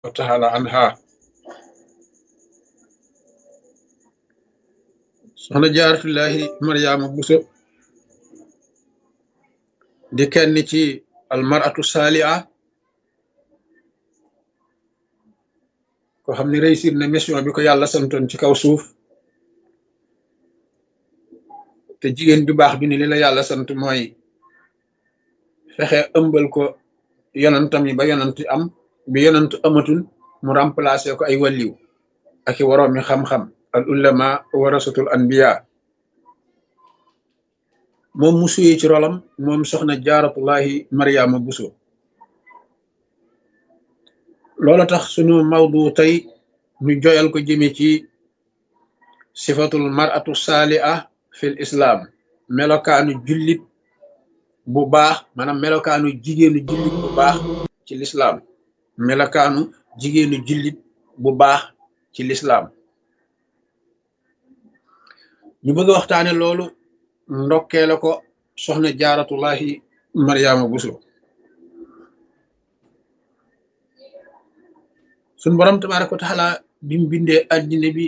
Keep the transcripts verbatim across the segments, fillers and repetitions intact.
taala anha soxna jaaratullahi Mariama Buso di kenn ci almaratu saaliha ko xam ne réussir na mission bi ko yàlla santoon ci kaw suuf te jigéen ju baax bi ni li la yàlla sant mooy fexe ëmbal ko yonantam yi ba yonant am bi yonant amatul mu remplacer ko ay wàlliw ak i waroom mi xam-xam al ulama warasatul anbiya moom mu suyee ci rolam moom soxna jaaratullahi Mariama Buso loola tax sunu mawdu tey ñu joyal ko jëme ci sifatul maratu saaliha fil islam melokaanu jullit bu baax maanaam melokaanu jigéenu jullit bu baax ci lislaam melokaanu jigéenu jullit bu baax ci lislaam ñu bëgg a waxtaane loolu ndokkee la ko soxna jaaratullahi Mariama Buso suñ borom tabaraka wa taala bim bindee addina bi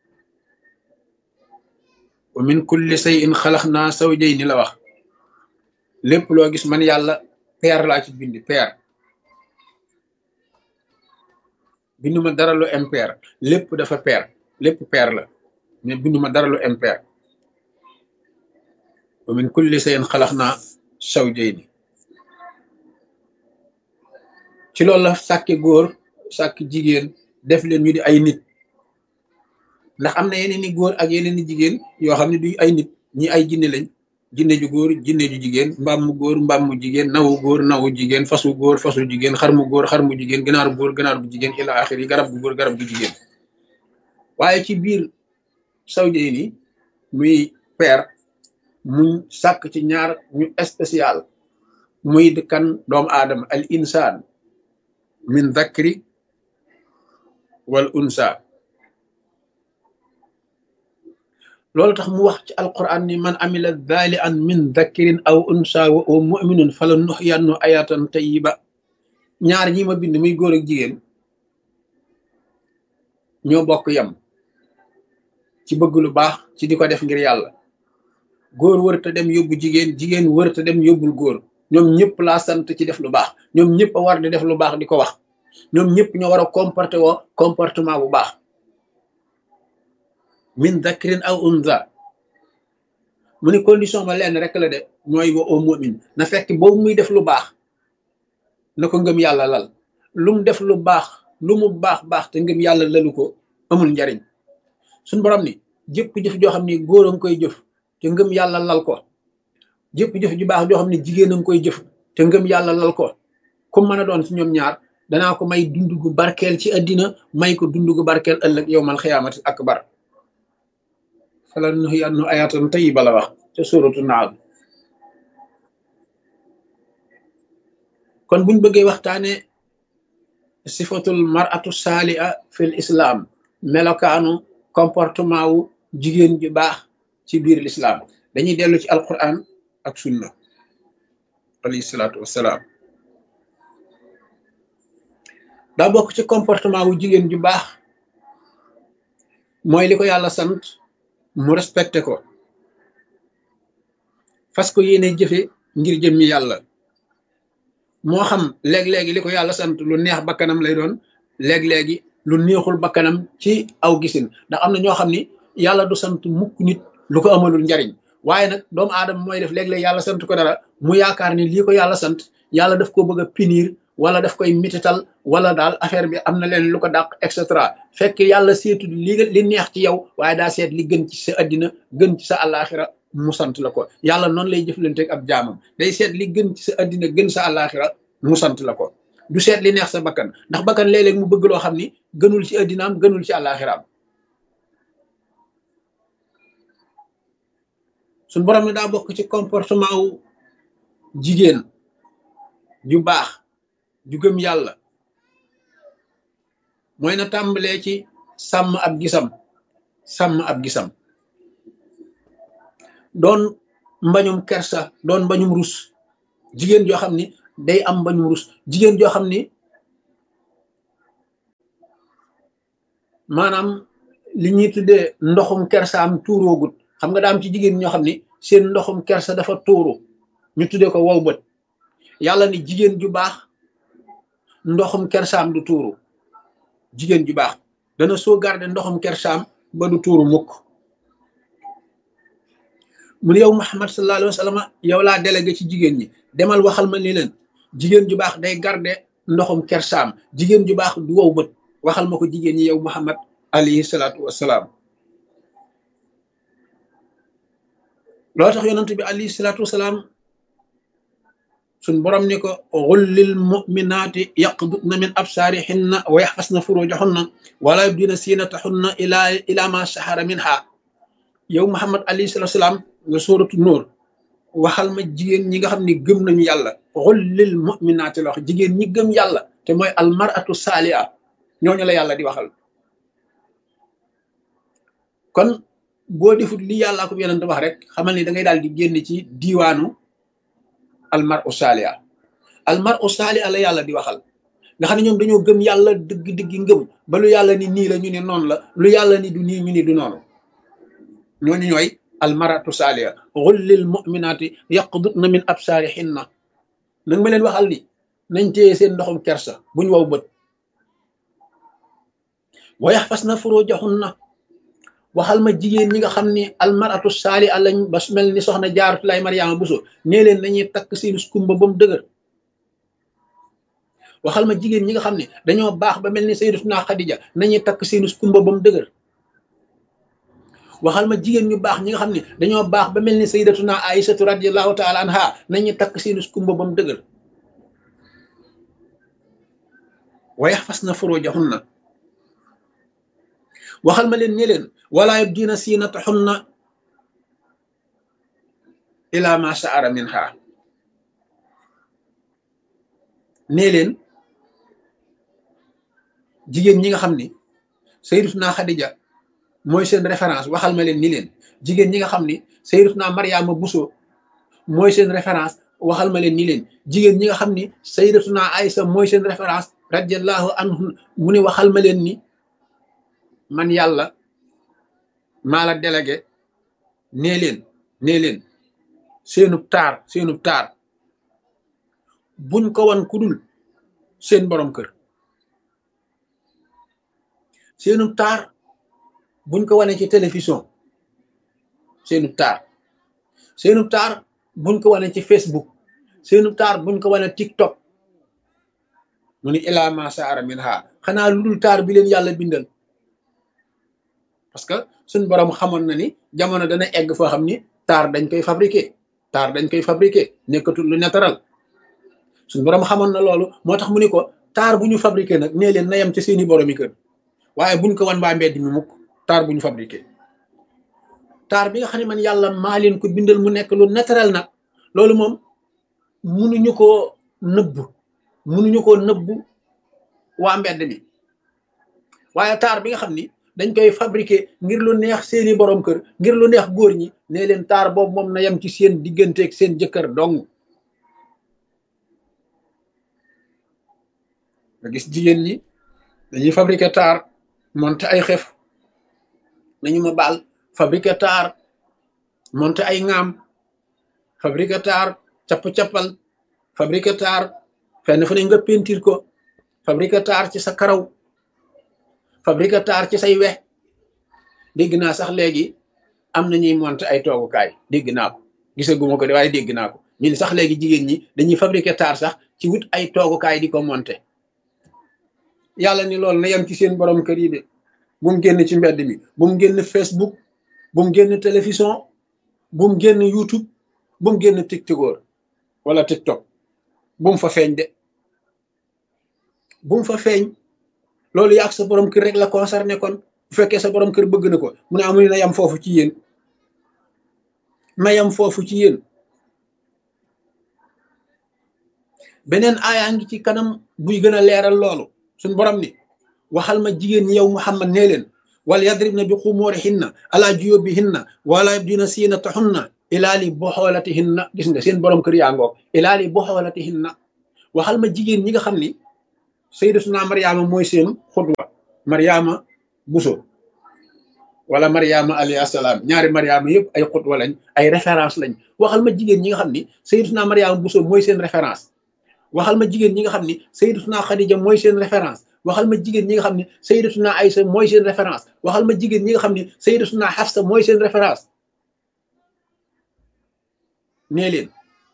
wa min kulli shay'in xalaqnaa zawjayni la wax lépp loo gis man yàlla peer laa ci bind peer binduma dara lu impair lépp dafa peer lépp peer la mais binduma dara lu impair wa min kulli shay'in xalaqnaa zawjayni ci loolu la sàkki góor sàkki jigéen def leen ñu di ay nit ndax am na yeneen ni góor ak yeneen ni jigéen yoo xam ne du ay nit ñi ay jinne lañ jinne ju góor jinne ju jigéen mbaam mu góor mbaam mu jigéen nawu góor nawu jigéen fasu góor fasu jigéen xar mu góor xar mu jigéen ganaar góor ganaar bu jigéen ila axir yi garab gu góor garab gu jigéen waaye ci biir sawjey ni muy peer muñ sàkk ci ñaar ñu spécial muy kan doomu aadama al insaan min dakri wal unsa loolu tax mu wax ci alquran ni man amila dhali an min dhakirin aw unsa wa huwa mu'minun fala nuhyannu ayatan tayyiba ñaar ñi ma bind muy góor ak jigéen ñoo bokk yam ci bëgg lu baax ci di ko def ngir yàlla góor wërta dem yóbbu jigéen jigéen wërta dem yóbbul góor ñoom ñëpp laa sant ci def lu baax ñoom ñëpp a war di def lu baax di ko wax ñoom ñëpp ñoo war a comporté woo comportement bu baax min dakrin aw unza mu ne condition ba lenn rek la de mooy wa au mu'min na fekk boobu muy def lu baax na ko ngëm yàlla lal lu mu def lu baax lu mu baax baax te ngëm yàlla lalu ko amul njariñ suñ borom ni jëpp jëf joo xam ne góor a nga koy jëf te ngëm yàlla lal ko jëpp jëf ju baax joo xam ne jigéen a nga koy jëf te ngëm yàlla lal ko ku mën a doon ci ñoom ñaar danaa ko may dund gu barkeel ci àddina may ko dund gu barkeel ëllëg yowmal xiyaamati akbar fala nuhyannu ayatan tayyiba la wax ca suratu naal kon buñ bëggee waxtaane sifatul maratu saaliha fil islam melokaanu comportement wu jigéen ju baax ci biir l'islam dañuy dellu ci alquran ak sunna alayhi salaatu wassalaam daa bokk ci comportement wu jigéen ju baax mooy li ko yàlla sant mu respecté ko fas ko yéene jëfe ngir jëmmi yàlla moo xam léeg-léegi li ko yàlla sant lu neex bakkanam lay doon léeg-léegi lu neexul bakkanam ci aw gisin ndax am na ñoo xam ni yàlla du sant mukk nit lu ko amalul njariñ waaye nag doomu aadama mooy def léeg-léeg yàlla sant ko dara mu yaakaar ni lii ko yàlla sant yàlla daf ko bëgg a punir wala daf koy mitital wala daal affaire bi am na leen lu ko dàq et cetera fekk yàlla seetu li li neex ci yow waaye daa seet li gën ci sa addina gën ci sa àllaaxira mu sant la ko yàlla noonu lay jëflanteeg ab jaamam day seet li gën ci sa addina gën sa àllaaxira mu sant la ko du seet li neex sa bakkan ndax bakkan léeg-léeg mu bëgg loo xam ni gënul ci addinaam gënul ci àllaaxiraam suñ borom ne daa bokk ci comportement wu jigéen ju baax ju gëm yàlla mooy na tàmbalee ci sàmm ab gisam sàmm ab gisam doon mbañum kersa doon mbañum rus jigéen joo xam ni day am mbañum rus jigéen joo xam ni maanaam li ñuy tuddee ndoxum kersaam tuuroogut. xam nga daam ci jigéen ñoo xam ni seen ndoxum kersa dafa tuuru ñu tuddee ko wow bët. yàlla ni jigéen ju baax ndoxum kersaam du tuuru. jigéen ju baax dana soo garder ndoxum kersaam ba du tuuru mukk. mu ne yow Muhammad sallallahu alayhi wa sallam yow laa délégué ci jigéen ñi demal waxal ma ni leen jigéen ju baax day garder ndoxum kersaam jigéen ju baax du wow bët waxal ma ko jigéen ñi yow Muhammad alayhi salaatu wassalaam. loo tax yonent bi alayhi salaatu wassalaam suñ borom ni ko xul lil muminaati yaqdudna min absaarihinna wa yaxfasna furujahunna wala yubdina siinatahunna ila ila ma sahara minha. yow Muhammad alayhi salaatu wassalaam nga sóoratu Nóor waxal ma jigéen ñi nga xam ne gëm nañu yàlla xul lil muminaati la wax jigéen ñi gëm yàlla te mooy almaratu saaliha ñooñu la yàlla di waxal. kon boo defut li yàllaa ko yonent wax rek xamal ni da ngay daal di génn ci diiwaanu almaru saaliha. almaru saaliha la yàlla di waxal nga xam ne ñoom dañoo gëm yàlla dëgg-dëgg ngëm ba lu yàlla ni nii la ñu ne noonu la lu yàlla ni du nii ñu ni du noonu. ñooñu ñooy almaratu saaliha xul lil muminaati yaqdudna min absaarihinna nag ma leen waxal ni nañ téye seen ndoxum kersa buñ waw bët wa yaxfasna furujahunna waxal ma jigéen ñi nga xam ni almaratu saaliha lañ ba mel ni soxna Jaaratulaay Mariama Buso nee leen nañuy takk seen skumba ba mu dëgër. waxal ma jigéen ñi nga xam ne dañoo baax ba mel ni sayyidatuna Xadija nañuy takk seen skumba ba mu dëgër. waxal ma jigéen ñu baax ñi nga xam ne dañoo baax ba mel ni sayyidatuna Aïsatu radiyallahu taala anha nañuy takk seen skumba ba mu dëgër. wa yaxfasna furujahunna waxal ma leen ne leen wala yubdina siinatahunna ila ma sa'ara minha. nee leen jigéen ñi nga xam ni sayyidatuna Xadija mooy seen référence waxal ma leen ni leen jigéen ñi nga xam ni sayyidatuna Mariama Buso mooy seen référence waxal ma leen ni leen jigéen ñi nga xam ni sayyidatuna Aïsa mooy seen référence radiyallahu anhu mu ne waxal ma leen ni man yàlla maa la délégué nee leen nee leen seenub taar seenub taar buñ ko wan ku dul seen borom kër. seenub taar buñ ko wane ci télévision seenub taar seenub taar buñ ko wane ci Facebook seenub taar buñ ko wane TikTok mu ni ilaa ma sa'ara minha xanaa lu dul taar bi leen yàlla bindal. parce que suñ borom xamoon na ni jamono dana egg foo xam ni taar dañ koy fabriquer taar dañ koy fabriquer nekkatul lu naturel suñ borom xamoon na loolu moo tax mu ni ko taar bu ñu fabriquer nag nee leen na yem ci seeni boromi kër waaye buñ ko wan waa mbedd mi mukk taar bu ñu fabriquer. taar bi nga xam ne man yàlla maa leen ko bindal mu nekk lu naturel nag loolu moom munuñu koo nëbb munuñu koo nëbb waa mbedd mi waaye taar bi nga xam ni dañ koy fabriquer ngir lu neex seeni borom kër ngir lu neex góor ñi nee leen taar boobu moom na yem ci seen digganteeg seen jëkkër dong. nga gis jigéen ñi dañuy fabriquer taar monter ay xef nañu ma baal fabriquer taar monter ay ŋaam fabriquer taar capp-cappal fabriquer taar fenn fu ne nga peinture ko fabriquer taar ci sa karaw fabriquer taar ci say wex. dégg naa sax léegi am na ñuy monter ay toogukaay dégg naa ko gisaguma ko de waaye dégg naa ko ñu ni sax léegi jigéen ñi dañuy fabriquer taar sax ci wut ay toogukaay di ko monter. yàlla ni loolu na yem ci seen borom kër yi de bu mu génn ci mbedd mi bu mu génn Facebook bu mu génn télévision bu mu génn YouTube bu mu génn TikTok wala TikTok bu mu fa feeñ de bu mu fa feeñ. loolu yaag sa borom kër rek la concerné kon bu fekkee sa borom kër bëgg na ko mu ne amul na yam foofu ci yéen na yam foofu ci yéen. beneen aayaa ngi ci kanam buy gën a leeral loolu suñ borom ni waxal ma jigéen ñi yow Muhammad nee leen wal yadribna bi xumurihinna ala juyubihinna wala yubdina siinatahunna ilaa li buxoolatihinna. gis nga seen borom kër yaa ngoog ilaa li buxoolatihinna. waxal ma jigéen ñi nga xam ni sayyidatuna Mariama mooy seen xudwa Mariama Buso wala Mariama alayhi salaam ñaari Mariama yëpp ay xutwa lañ ay référence lañ waxal ma jigéen ñi nga xam ni Sayyidatuna Mariama Buso mooy seen référence waxal ma jigéen ñi nga xam ni Sayyidatuna Khadija mooy seen référence waxal ma jigéen ñi nga xam ni Sayyidatuna Aïsa mooy seen référence waxal ma jigéen ñi nga xam ni Sayyidatuna Hafsa mooy seen référence nee leen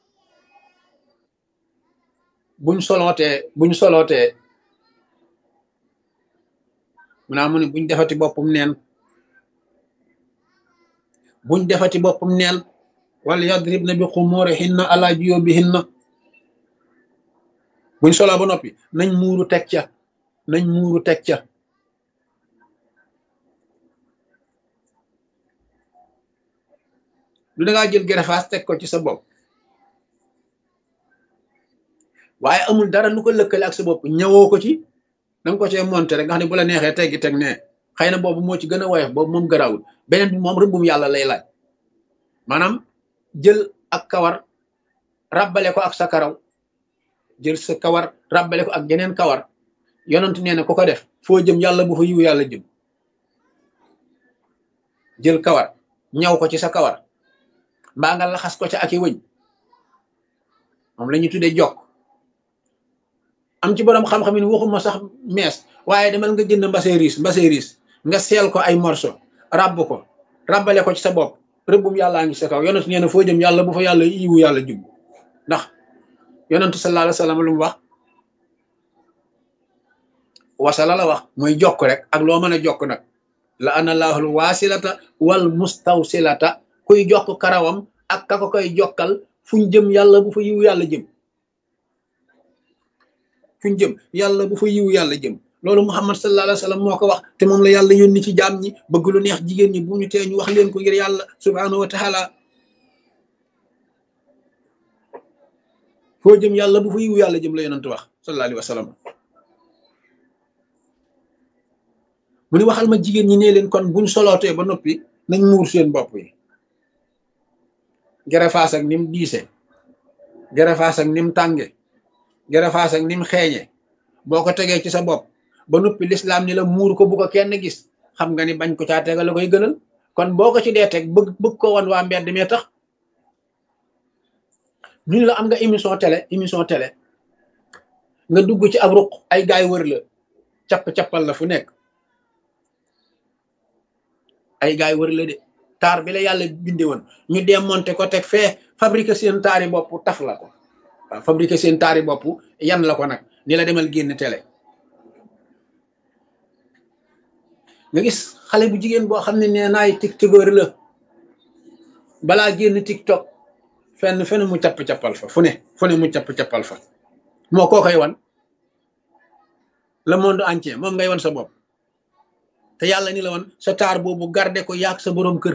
buñ solootee buñ solootee mu naa mu ne buñ defati boppam neen buñ defati boppam neen wala yadribna bi xumurihinna ala juyubihinna buñ soloo ba noppi nañ muuru teg ca nañ muuru teg ca du dangaa jël gerefaas teg ko ci sa bopp waaye amul dara lu ko lëkkale ak sa bopp ñëwoo ko ci danga ko cee monté rek nga xam ne bu la neexee teggi teg ne xëy na boobu moo ci gën a woyof boobu moom garawul beneen bi moom rëbbum yàlla lay laaj maanaam jël ak kawar ràbbale ko ak sa karaw jël sa kawar ràbbale ko ak geneen kawar yonent nee na ku ko def foo jëm yàlla bu fa yiw yàlla jëm jël kawar ñaw ko ci sa kawar mbaa nga laxas ko ca ak i wëñ moom la ñu tuddee jokk am ci borom xam-xam yi waxuma sax mees waaye demal nga jënd mbase riis mbase riis nga seel ko ay morceau ràbb ko ràbbale ko ci sa bopp rëbbum yàllaa ngi sa kaw yonent nee na foo jëm yàlla bu fa yàlla yiwu yàlla jub ndax yonentu sallallahu alayhi wa sallam lu mu wax wasala la wax mooy jokk rek ak loo mën a jokk nag la ana laahul waasilata wal mustawsilata kuy jokk karawam ak ka ko koy jokkal fuñ jëm yàlla bu fa yiwu yàlla jëm fuñ jëm yàlla bu fa yiwu yàlla jëm loolu muhammad sallallahu alayhi wa sallam moo ko wax te moom la yàlla yónni ci jaam ñi bëgg lu neex jigéen ñi bu ñu tee ñu wax leen ko ngir yàlla subhanahu wa taala foo jëm yàlla bu fa yiwu yàlla jëm la yonent wax sallallahu alayhi wa sallam mu ni waxal ma jigéen ñi nee leen kon buñ solootee ba noppi nañ muur seen bopp yi gerefaas ak nim diise gerefaas ak nim tànge gerefaas ak nim xeeñe boo ko tegee ci sa bopp ba noppi lislaam ni la muur ko bu ko kenn gis xam nga ni bañ ko caa tegal la koy gënal kon boo ko ci dee teg bëgg bëgg ko wan waa mbedd mee tax ñu la am nga émission télé émission télé nga dugg ci ab ruq ay gaay wër la capp-cappal la fu nekk ay gaay wër la de taar bi la yàlla binde woon ñu démonté ko teg fee fabriqué seen taari bopp taf la ko waaw fabriqué seen taari bopp yan la ko nag ni la demal génn télé nga gis xale bu jigéen boo xam ne nee naay tiktokeur la balaa génn tiktok fenn fenn mu capp-cappal fa fu ne fu ne mu capp-cappal fa moo koo koy wan le monde entier moom ngay wan sa bopp te yàlla ni la wan sa taar boobu garde ko yaag sa boroom kër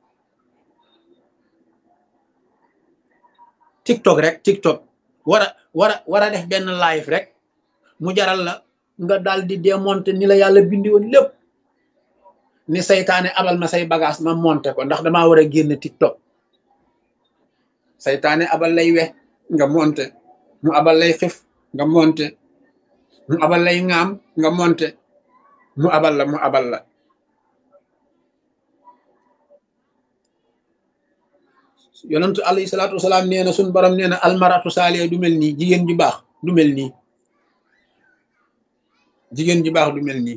tiktok rek tiktok war a war a war a def benn live rek mu jaral la nga daal di démonter ni la yàlla bindi woon lépp ni saytaane abal ma say bagage ma monter ko ndax damaa war a génn tiktok saytaane abal lay we nga monter mu abal lay xif nga monter mu abal lay ŋaam nga monter mu abal la mu abal la yonentu alayhi salaatu wasalaam nee na suñ borom nee na almaratu saaliya du mel nii jigéen ju baax du mel nii jigéen ju baax du mel nii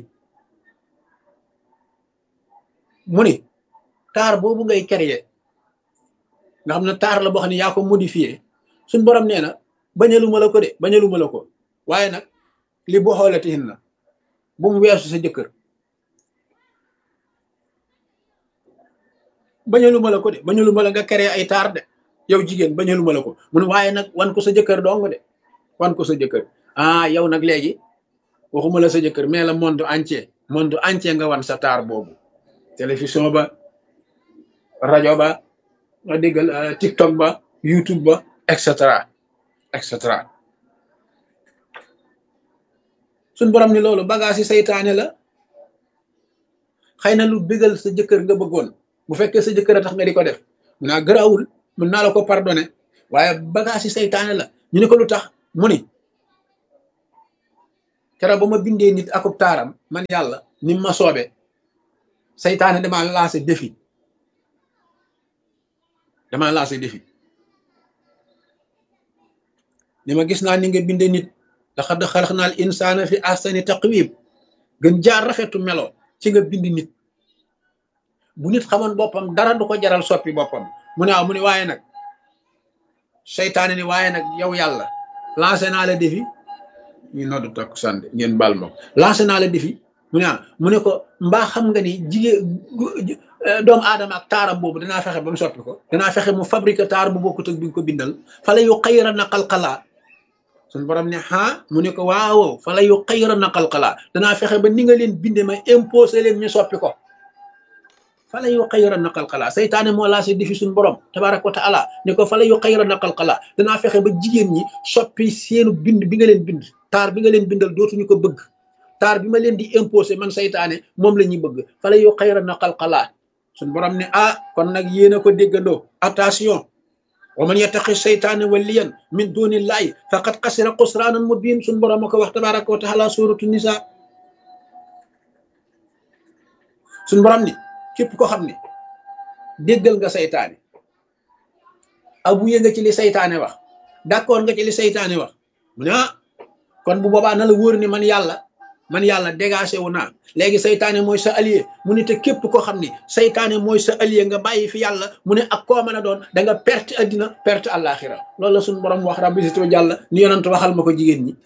mu ni taar boobu ngay créer nga xam ne taar la boo xam ne yaa ko modifié suñ borom nee na bañaluma la ko de bañaluma la ko waaye nag li boo xoolatihin na bu mu weesu sa jëkkër bañaluma la ko de bañaluma la nga créer ay taar de yow jigéen bañaluma la ko mu ne waaye nag wan ko sa jëkkër dong de wan ko sa jëkkër ah yow nag léegi waxuma la sa jëkkër mais la monde entier monde entier nga wan sa taar boobu télévision ba rajo ba nga déggal TikTok ba YouTube ba et cetera et cetera suñ borom ni loolu bagage yi saytaane la xëy na lu bégal sa jëkkër nga bëggoon bu fekkee sa jëkkër a tax nga di ko def mun naa gëraawul mën naa la ko pardonné waaye bagage yi saytaane la ñu ne ko lu tax mu ni keroog ba ma bindee nit akub taaram man yàlla ni ma soobe saytaane dama lancé défi dama lancé défi ni ma gis naa ni nga binde nit laqad xalaqnal insaana fi ahsani taqwiim gën jaar rafetu melo ci nga bind nit bu nit xamoon boppam dara du ko jaral soppi boppam mu ne waaw mu ne waaye nag seytaane ni waaye nag yow yàlla lancé naa la défi ñu noddu takk sànde ngeen baal ma ko lancé naa la défi mu ne ah mu ne ko mbaa xam nga ni jigéen doomu aadama ak taaram boobu danaa fexe ba mu soppi ko danaa fexe mu fabriqué taar bu bokkut ak bi nga ko bindal fala yu xayra na xalqalaa suñ borom ne ah mu ne ko waaw fala yu xayra na xalqalaa danaa fexe ba ni nga leen binde ma imposé leen ñu soppi ko fala yu xayra na xalqalaa saytaane moo lancé défi suñ borom tabaaraka wa taala ne ko fala yu xayra na xalqalaa danaa fexe ba jigéen ñi soppi seenu bind bi nga leen bind taar bi nga leen bindal dootuñu ko bëgg taar bi ma leen di imposé man saytaane moom la ñuy bëgg fala yu xayra na xalqalaa suñ borom ne ah kon nag yéen a ko déggandoo attention wa man yattaqi seytaane waliyan min dunillahi faqad xasira xusraanan mubin suñ borom a ko wax tabaraka wa taala suratu nisa suñ borom ni képp ko xam ne déggal nga saytaane abuye nga ci li saytaane wax d'accord nga ci li saytaane wax mu ne ah kon bu boobaa na la wóor ni man yàlla man yàlla dégagé wu naa léegi saytaane mooy sa allié mu ne te képp koo xam ne saytaane mooy sa allié nga bàyyi fi yàlla mu ne ak koo mën a doon da nga perte addina perte àllaaxira loolu la suñu borom wax rabbi sito jàlla ni yonent waxal ma ko jigéen ñi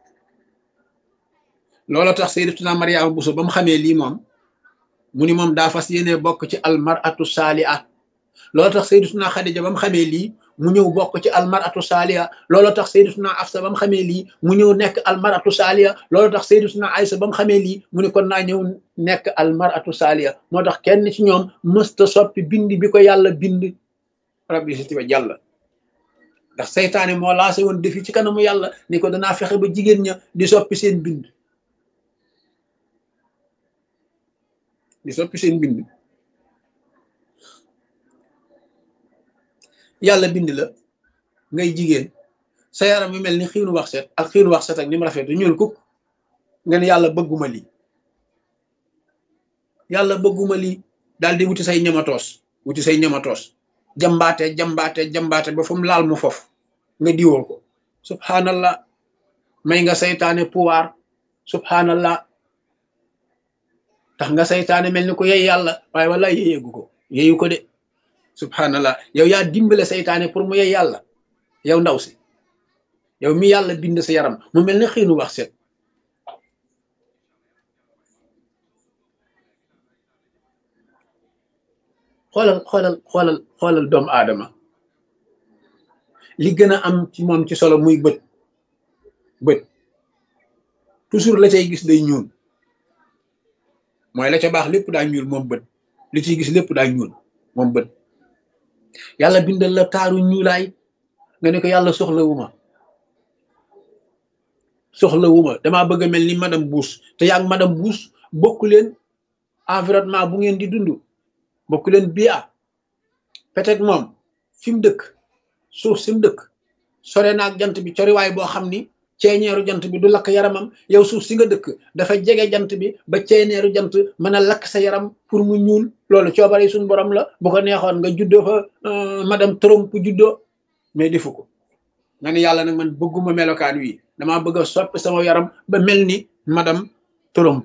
loolu tax sayyidatuna Mariama Buso ba mu xamee lii moom mu ni moom daa fas yéene bokk ci almaratu saaliha loolu tax sayyidatuna Xadija ba mu xamee lii mu ñëw bokk ci almaratu saaliha loolu tax sayyidatuna Afsa ba mu xamee lii mu ñëw nekk almaratu saaliha loolu tax sayyidatuna Aysa ba mu xamee lii mu ne kon naa ñëw nekk almaratu saaliha moo tax kenn ci ñoom mësta soppi bind bi ko yàlla bind rabbi si tiba jàlla ndax seytaane moo lancé woon défi ci kanamu yàlla ni ko danaa fexe ba jigéen ña di soppi seen bind di soppi seen bind yàlla bind la ngay jigéen sa yaram yu mel ni xiinu wax set ak xiinu wax set ak ni mu rafet ñuul kuk nga ne yàlla bëgguma lii yàlla bëgguma lii daal di wuti say ñamatoos wuti say ñamatoos jambaate jambaate jambaate ba fu mu laal mu fof nga diwoo ko subhanallah may nga saytaane pouvoir subhanallah tax nga saytaane mel ni ko yey yàlla waaye wala yeyeegu ko yeyu ko de subhanallah yow yaa dimbale saytaane pour mu yey yàlla yow ndaw si yow mi yàlla bind sa yaram mu mel ni xiinu wax set xoolal xoolal xoolal xoolal doomu aadama li gën a am ci moom ci solo muy bët bët toujours la cay gis day ñuul mooy la ca baax lépp daa ñuul moom bët li ciy gis lépp daa ñuul moom bët yàlla bindal la taaru ñuulaay nga ne ko yàlla soxlawuma soxlawuma damaa bëgg a mel ni madame Bush te yaa ngi madame Bush bokku leen environnement bu ngeen di dund bokku leen bia peut-être moom fi mu dëkk suuf si mu dëkk sore naag jant bi coriwaay boo xam ni ceeñeeru jant bi du lakk yaramam yow suuf si nga dëkk dafa jege jant bi ba ceeñeeru jant mën a lakk sa yaram pour mu ñuul loolu coobare suñu borom la bu ko neexoon nga juddoo fa madame Trump juddoo mais defu ko nga ni yàlla nag man bëgguma melokaan wi damaa bëgg a soppi sama yaram ba mel ni madame Trump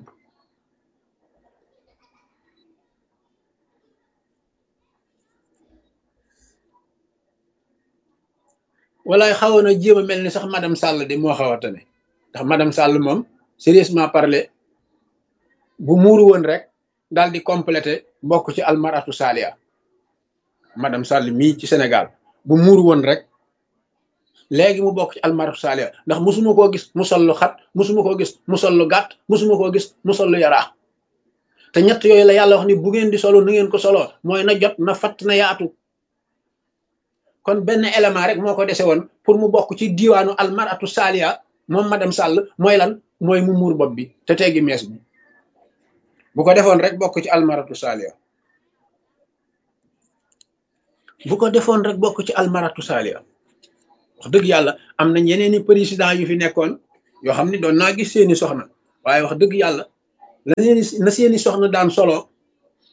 walaay xawoon a jéem a mel ni sax madame Sall de moo xaw a tane ndax madame Sall moom sérieusement parler bu muuru woon rek daal di complété bokk ci almaratu salia madame Sall mii ci Sénégal bu muuru woon rek léegi mu bokk ci almaratu salia ndax musuma koo gis mu sol lu xat musuma koo gis mu sol lu gàtt musuma koo gis mu sol lu yaraax te ñett yooyu la yàlla wax ni bu ngeen di solo na ngeen ko soloo mooy na jot na fatt na yaatu kon benn élément rek moo ko dese woon pour mu bokk ci diwaanu almaratu salia moom madame Sall mooy lan mooy mu muur bopp bi te teggi mees bi bu ko defoon rek bokk ci almaratu salia bu ko defoon rek bokk ci almaratu salia wax dëgg yàlla am nañ yeneeni président yu fi nekkoon yoo xam ne doon naa gis seeni soxna waaye wax dëgg yàlla la seeni na seeni soxna daan solo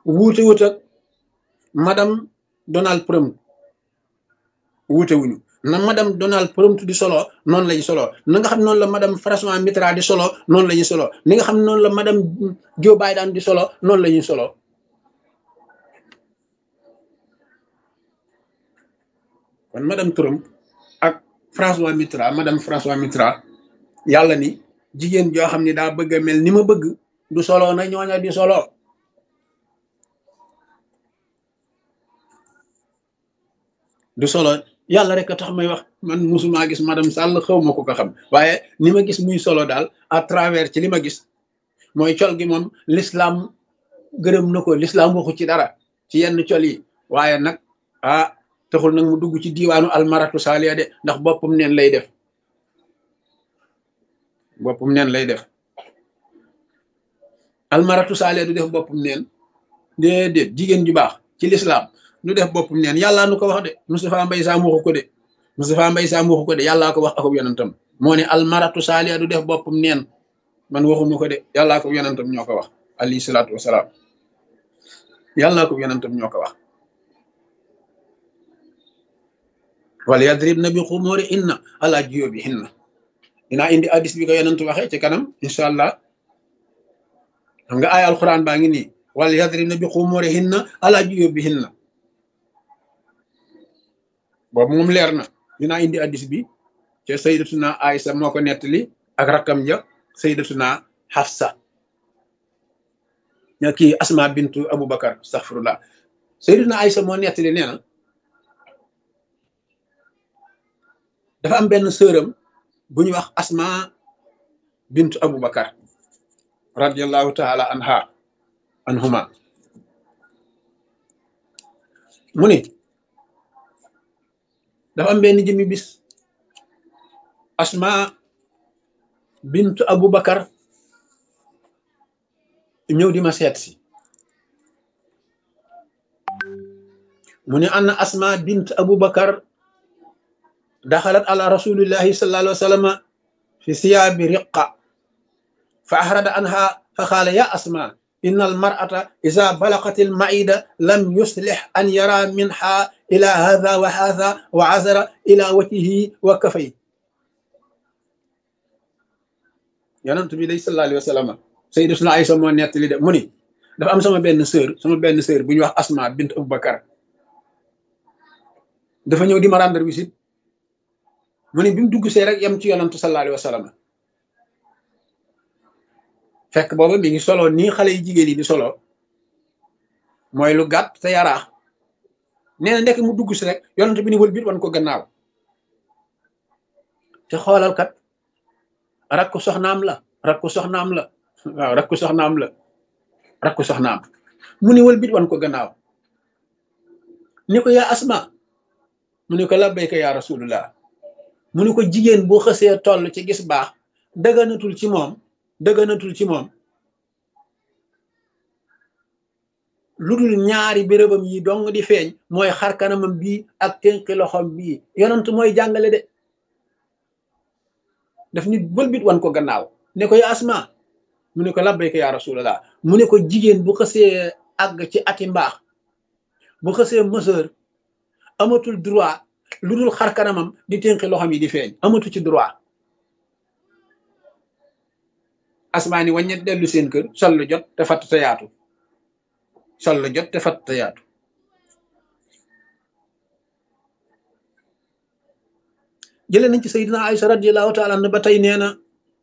wuute wut ak madame Donald Trump wuute wuñu na madame Donald Trump di solo noonu lañu solo na nga xam noonu la madame François Mitterrand di solo noonu la ñuy solo ni nga xam noonu la madame Joe Biden di solo noonu la ñuy solo kon madame Trump ak François Mitterrand madame François Mitterrand yàlla ni jigéen joo xam ni daa bëgg a mel ni ma bëgg du solo na ñooña di solo du solo yàlla rek a tax may wax man musuma gis madame Sall xaw ma ko ko xam waaye ni ma gis muy solo daal à travers ci li ma gis mooy col gi moom l'islam gërëm na ko l'islam waxu ci dara ci yenn col yi waaye nag ah taxul nag mu dugg ci diiwaanu almaratu saaliya de ndax boppam neen lay def boppam neen lay def almaratu saaliya du def boppam neen déedéet jigéen ju baax ci l'islam du def boppam neen yàllaa nu ko wax de Moustapha Mbaye Sam waxu ko de Moustapha Mbaye Sam waxu ko de yàllaa ko wax akub yonentam moo ne almaratu saaliya du def boppam neen man waxuma ko de yàllaa ko yonentam ñoo ko wax alayhi salaatu wasalaam yàllaa ko yonentam ñoo ko wax wal yadribna bi xumurihinna ala juyubihinna dinaa indi hadis bi ko yonent waxee ci kanam incha allah xam nga ay alquran baa ngi nii wal yadribna bi xumurihinna ala juyubihinna boobu moom leer na dinaa indi hadis bi ca sayyidatuna Aïsa moo ko nettali ak rakkam ja sayyidatuna Hafsa ña kii Asma bintu Abubakar astaghfirullah sayyidatuna Aïsa moo nettali nee na dafa am benn sëram bu ñuy wax Asma bintu Abubakar radiyallahu taala anha anhuma mu ni dafa am benn jëmmi bis Asma bintu Abubakar ñëw di ma seet si mu ni anna Asma bintu Abubakar daxalat ala rasulillahi sallallahu alayhi wa sallam fi siyaabi riqa fa ahrada anha fa qaala ya Asma inna almar'ata iza balaqat almaida lam yuslih an yara minha ila hadha wa hadha wa azara ila wajhihi wa kafay yonent bi day sallallahu alayhi wa sallam sayyidatuna Aïsa moo nettali de mu ni dafa am sama benn sœur sama benn sœur bu ñuy wax Asma bint Abubakar dafa ñëw di ma rendre visite mu ni bi mu dugg see rek yem ci yonent sallallahu alayhi wa sallam fekk booba mi ngi solo nii xale yi jigéen yi di solo mooy lu gàtt te yaraax nee na ndekk mu dugg si rek yonent bi ni wël bit wan ko gannaaw te xoolal kat rakku soxnaam la rakku soxnaam la waaw rakku soxnaam la rakku soxnaam mu ni wël bit wan ko gannaaw ni ko yaa Asma mu ni ko labbayka yaa rasulullah mu ni ko jigéen boo xësee toll ci gis baax dëgganatul ci moom dëgganatul ci moom lu dul ñaari bérébam yi dong di feeñ mooy xar kanamam bii ak tënki loxom bii yonent mooy jàngale de daf nit bëlbit wan ko gannaaw ne ko ya Asma mu ne ko labbayka ya rasulallah mu ne ko jigéen bu xësee àgg ci ati mbaax bu xësee mëseur amatul droit lu dul xar kanamam di tënki loxom yi di feeñ amatu ci droit Asma ni wàññet dellu seen kër sol lu jot te fatt te yaatu sol lu jot te fatt te yaatu jëlee nañ ci sayyidina Aïsa radiyallahu taala anha ba tey nee na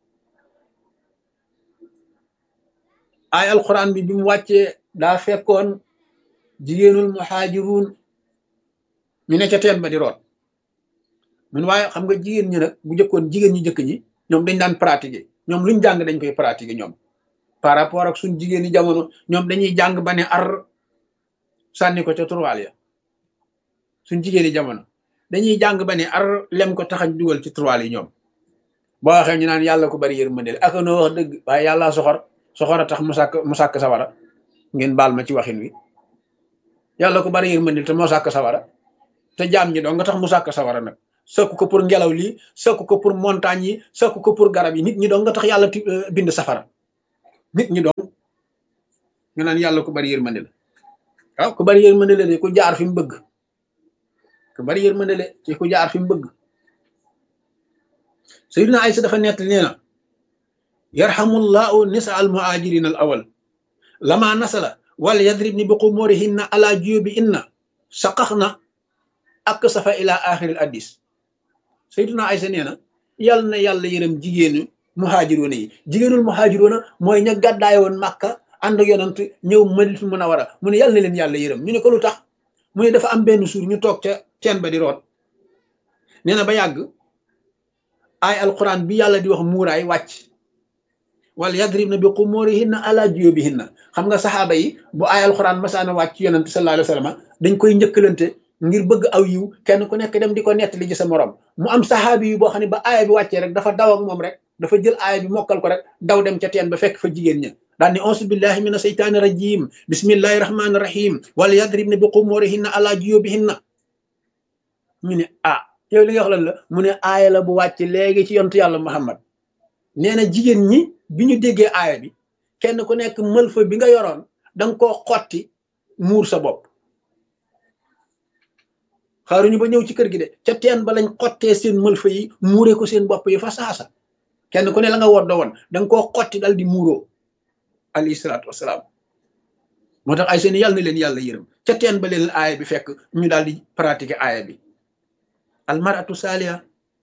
ay alquran bi bi mu wàccee daa fekkoon jigéenul muhaajiruun ñu ne ca teen ba di root mun waaye xam nga jigéen ñi nag bu jëkkoon jigéen ñi jëkk ñi ñoom dañ daan pratiquer ñoom luñ jàng dañ koy pratiquer ñoom par rapport ak suñ jigéen ñi jamono ñoom dañuy jàng ba ne ar sànni ko ca turwaal ya suñ jigéen ñi jamono dañuy jàng ba ne ar lem ko taxañ dugal ci turwaal yi ñoom boo waxee ñu naan yàlla ko bari yërmande ak noo wax dëgg waaye yàlla soxor soxor a tax mu sàkk mu sàkk sawara ngeen baal ma ci waxin wi yàlla ko bari yërmande te moo sàkk sawara te jaam ñi doo nga tax mu sàkk sawara nag sëkk ko pour ngelaw lii sëkk ko pour montagne yi sëkk ko pour garab yi nit ñi dong nga tax yàlla bind safara nit ñi dong nga naan yàlla ko bari yërmande la waaw ku bari yërmande la de ku jaar fi mu bëgg ku bari yërmande la ci ku jaar fi mu bëgg Sayyidina Aysa dafa nett nee na yarhamullahu nisa al muhajirin al awal lama nasala wal yadribni bi qumurihinna ala juyubi inna saqaxna ak safa ila axiril addis Sayyidina Aysa nee na yàlla na yàlla yërëm jigéenu muhaajiroona yi jigéenul muhaajiroona mooy ña gàddaay woon Màkka ànd ak yonant ñëw Madinatul Munawwara mu ne yàlla na leen yàlla yërëm ñu ne ko lu tax mu ne dafa am benn suur ñu toog ca teen ba di root nee na ba yàgg ay alquran bi yàlla di wax muuraay wàcc wala yadribna bi qumurihinna ala juyubihinna xam nga saxaaba yi bu ay alquran masaana wàcc yonant sallallahu alayhi wa sallam dañ koy njëkkalante ngir bëgg aw yiw kenn ku nekk dem di ko nettali ci sa morom mu am saxaabi yu boo xam ne ba aaya bi wàccee rek dafa daw ak moom rek dafa jël aaya bi mokkal ko rek daw dem ca teen ba fekk fa jigéen ña daal ni auzu billahi mina seytaani rajim bismillahi rahmaani rahim wala yadribna bi qumurihinna ala juyubihinna ñu ne ah yow li nga wax lan la mu ne aaya la bu wàcc léegi ci yontu yàlla Muhammad nee na jigéen ñi bi ñu déggee aaya bi kenn ku nekk mëlfa bi nga yoroon danga koo xotti muur sa bopp xaaruñu ba ñëw ci kër gi de ca teen ba lañ xottee seen mëlfa yi muuree ko seen bopp yi fa saasa kenn ku ne la nga woddo woon danga koo xotti dal di muuroo alayhi salaatu wasalaam moo tax ay seen yàlla na leen yàlla yërëm ca teen ba leen aaya bi fekk ñu daal di pratiquer aaya bi al maratu saaliha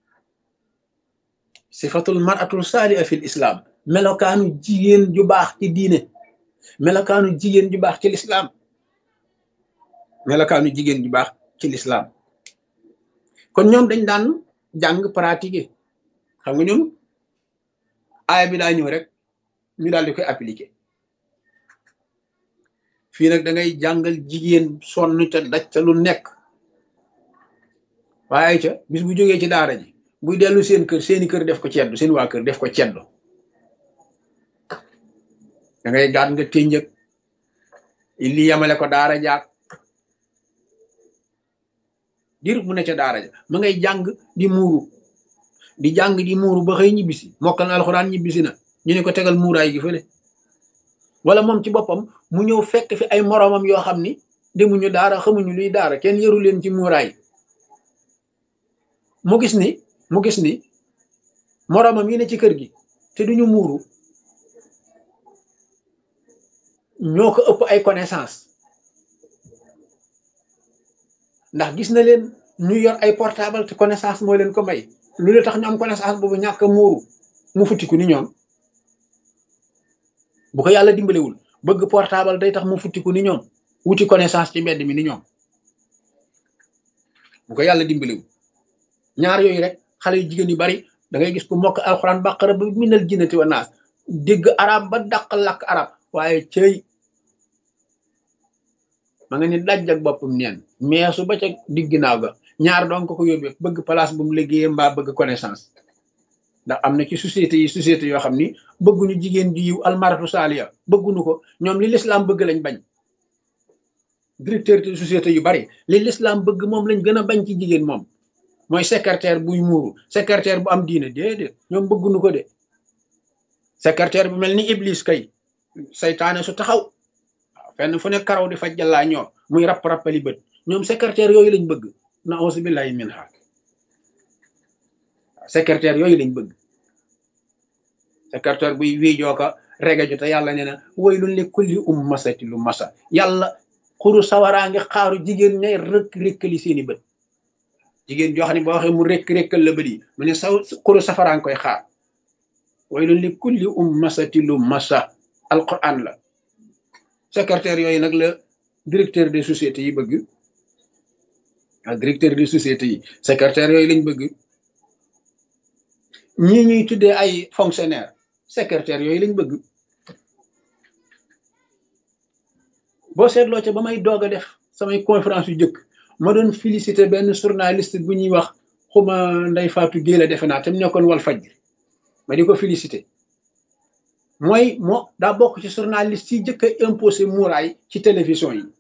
sifatul maratu saaliha fil islam melokaanu jigéen ju baax ci diine melokaanu jigéen ju baax ci lislaam melokaanu jigéen ju baax ci lislaam kon ñoom dañ daan jàng pratiquer xam nga ñoom aaya bi daa ñëw rek ñu daal di koy appliquer fii nag da ngay jàngal jigéen sonn ca daj ca lu nekk waaye ca bis bu jógee ci daara ji buy dellu seen kër seeni kër def ko ceddu seen waa kër def ko ceddu da ngay gaat nga ténjëg li yamale ko daara jaag dir mu ne ca daara ja ma ngay jàng di muuru di jàng di muuru ba xëy ñibbisi mokkal na alxuraan ñibbisi na ñu ne ko tegal muuraay gi fële wala moom ci boppam mu ñëw fekk fi ay moroomam yoo xam ni demuñu daara xamuñu luy daara kenn yaru leen ci muuraay mu gis ni mu gis ni moroomam yi ne ci kër gi te duñu muuru ñoo ko ëpp ay connaissance ndax gis na leen ñu yor ay portable te connaissance mooy leen ko may lu la tax ñu am connaissance boobu ñàkk a muuru mu futtiku ni ñoom bu ko yàlla dimbalewul bëgg portable day tax mu futtiku ni ñoom wuti connaissance ci mbedd mi ni ñoom bu ko yàlla dimbalewul ñaar yooyu rek xale yu jigéen yu bari da ngay gis ku mokk alxuraan baqara ba minal jinnati wa naas dégg arab ba dàq làkk arab waaye cëy ma nga ni daj ak boppam neen meesu ba ca digg ginnaaw ga ñaar doon ko ko yóbbee bëgg place bu mu liggéeyee mbaa bëgg connaissance ndax am na ci société yi société yoo xam ni bëgguñu jigéen ji yiw almaratu saaliya bëgguñu ko ñoom li l'islam bëgg lañ bañ directeur de société yu bari li l'islam bëgg moom lañ gën a bañ ci jigéen moom mooy secrétaire buy muuru secrétaire bu am diine déedéet ñoom bëgguñu ko de secrétaire bu mel ni iblis kay saytaane su taxaw waaw fenn fu ne karaw di faj jàllaa ñoo muy rapp rappali bët ñoom secrétaire yooyu lañ bëgg na auzu billahi min ha secrétaire yooyu lañ bëgg secrétaire buy wiijoo ko regeju te yàlla nee na waylun li kulli ummasati lu masa yàlla xuru sawaraa ngi xaaru jigéen ñay rëkk rëkkali seeni bët jigéen joo xam ne boo waxee mu rëkk rëkkal la bët yi mu ne saw xuru safaraa ngi koy xaar waylun li kulli ummasati lu masa alquran la secrétaire yooyu nag la directeur des sociétés yi bëgg ak directeur des sociétés yi secrétaire yooyu lañ bëgg ñii ñuy tuddee ay fonctionnaire secrétaire yooyu lañ bëgg boo seetloo ca ba may doog a def samay conférence yu jëkk ma doon félicité benn journaliste bu ñuy wax xuma Ndeye Fatou Guèye la defe naa te mu nekkoon wal fajri ma di ko félicité mooy moo daa bokk ci journaliste yi jëkk a imposé muuraay ci télévision yi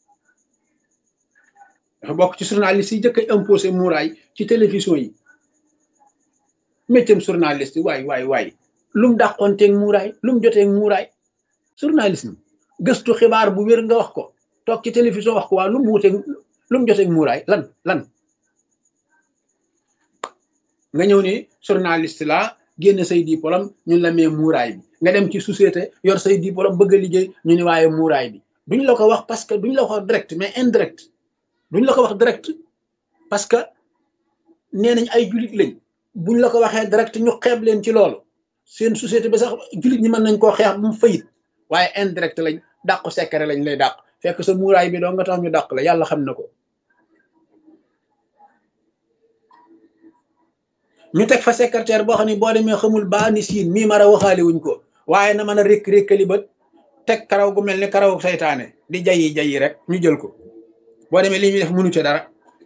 dafa bokk ci journaliste yi jëkk a imposé muuraay ci télévision yi méccam journaliste waay waay waay lu mu dàqoonteeg muuraay lu mu joteeg muuraay journalisme gëstu xibaar bu wér nga wax ko toog ci télévision wax ko waa lu mu wuteeg lu mu joteeg muuraay lan lan nga ñëw ni journaliste la génn say diplôme ñun la mee muuraay bi nga dem ci société yor say diplôme bëgg a liggéey ñu ni waaye muuraay bi duñ la ko wax parce que duñ la ko wax direct mais indirect duñ la ko wax direct parce que nee nañ ay julit lañ buñ la ko waxee direct ñu xeeb leen ci loolu seen société bi sax julit ñi mën nañ koo xeex bu mu fayit waaye indirect lañ dàqu secret lañ lay dàq fekk sa muuraay bi doo nga tax ñu dàq la yàlla xam na ko ñu teg fa secrétaire boo xam ne boo demee xamul baa ni siin mii mara waxaale wuñ ko waaye na mën a rékk rékkali ba teg karaw gu mel ni karaw saytaane di jayi jayi rek ñu jël ko boo demee li ñuy def mënu ca dara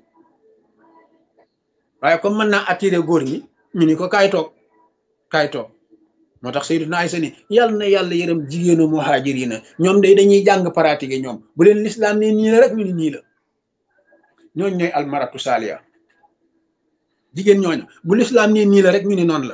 waaye comme mën naa attirer góor ñi ñu ni ko kaay toog kaay toog moo tax Sayyiduna Aysa ni yàlla na yàlla yërëm jigéenu muhaajiriina ñoom day dañuy jàng pratique ñoom bu leen lislaam ne nii la rek ñu ni nii la ñooñ ñooy almaratu saaliya jigéen ñooñu bu lislaam ne nii la rek ñu ni noonu la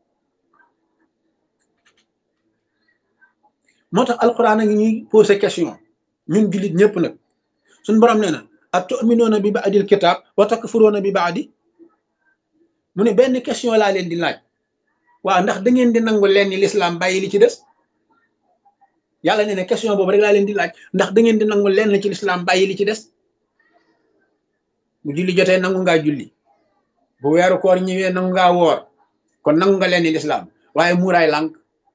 moo tax alquran a ngi ñuy posé question ñun jullit ñëpp nag suñ borom nee na ak tu'minuuna bi ba'dil kitaab wa takfuruuna bi ba'di mu ne benn question laa leen di laaj waaw ndax da ngeen di nangu leen ni l'islam bàyyi li ci des yàlla nee na question boobu rek laa leen di laaj ndax da ngeen di nangu leen ci l'islam bàyyi li ci des bu julli jotee nangu ngaa julli bu weeru koor ñëwee nangu ngaa woor kon nangu nga leen ni l'islam waaye muuraay lànk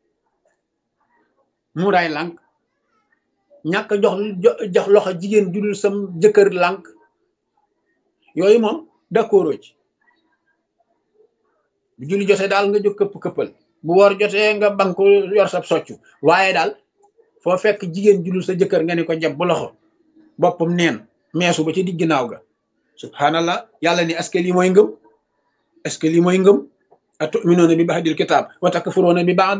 muuraay lànk ñàkk jox jox loxo jigéen judul sam jëkkër lànk yooyu moom d'accord ci bu julli jotee daal nga jóg këpp këppal bu woor jotee nga banku yor sab soccu waaye daal foo fekk jigéen judul sa jëkkër nga ne ko jàpp bu loxo boppam neen meesu ba ci digg ginnaaw ga subhanallah yàlla ni est-ce que lii mooy ngëm est-ce que lii mooy ngëm atu'minuuna bi ba'dil kitaab wa takfuruuna bi ba'd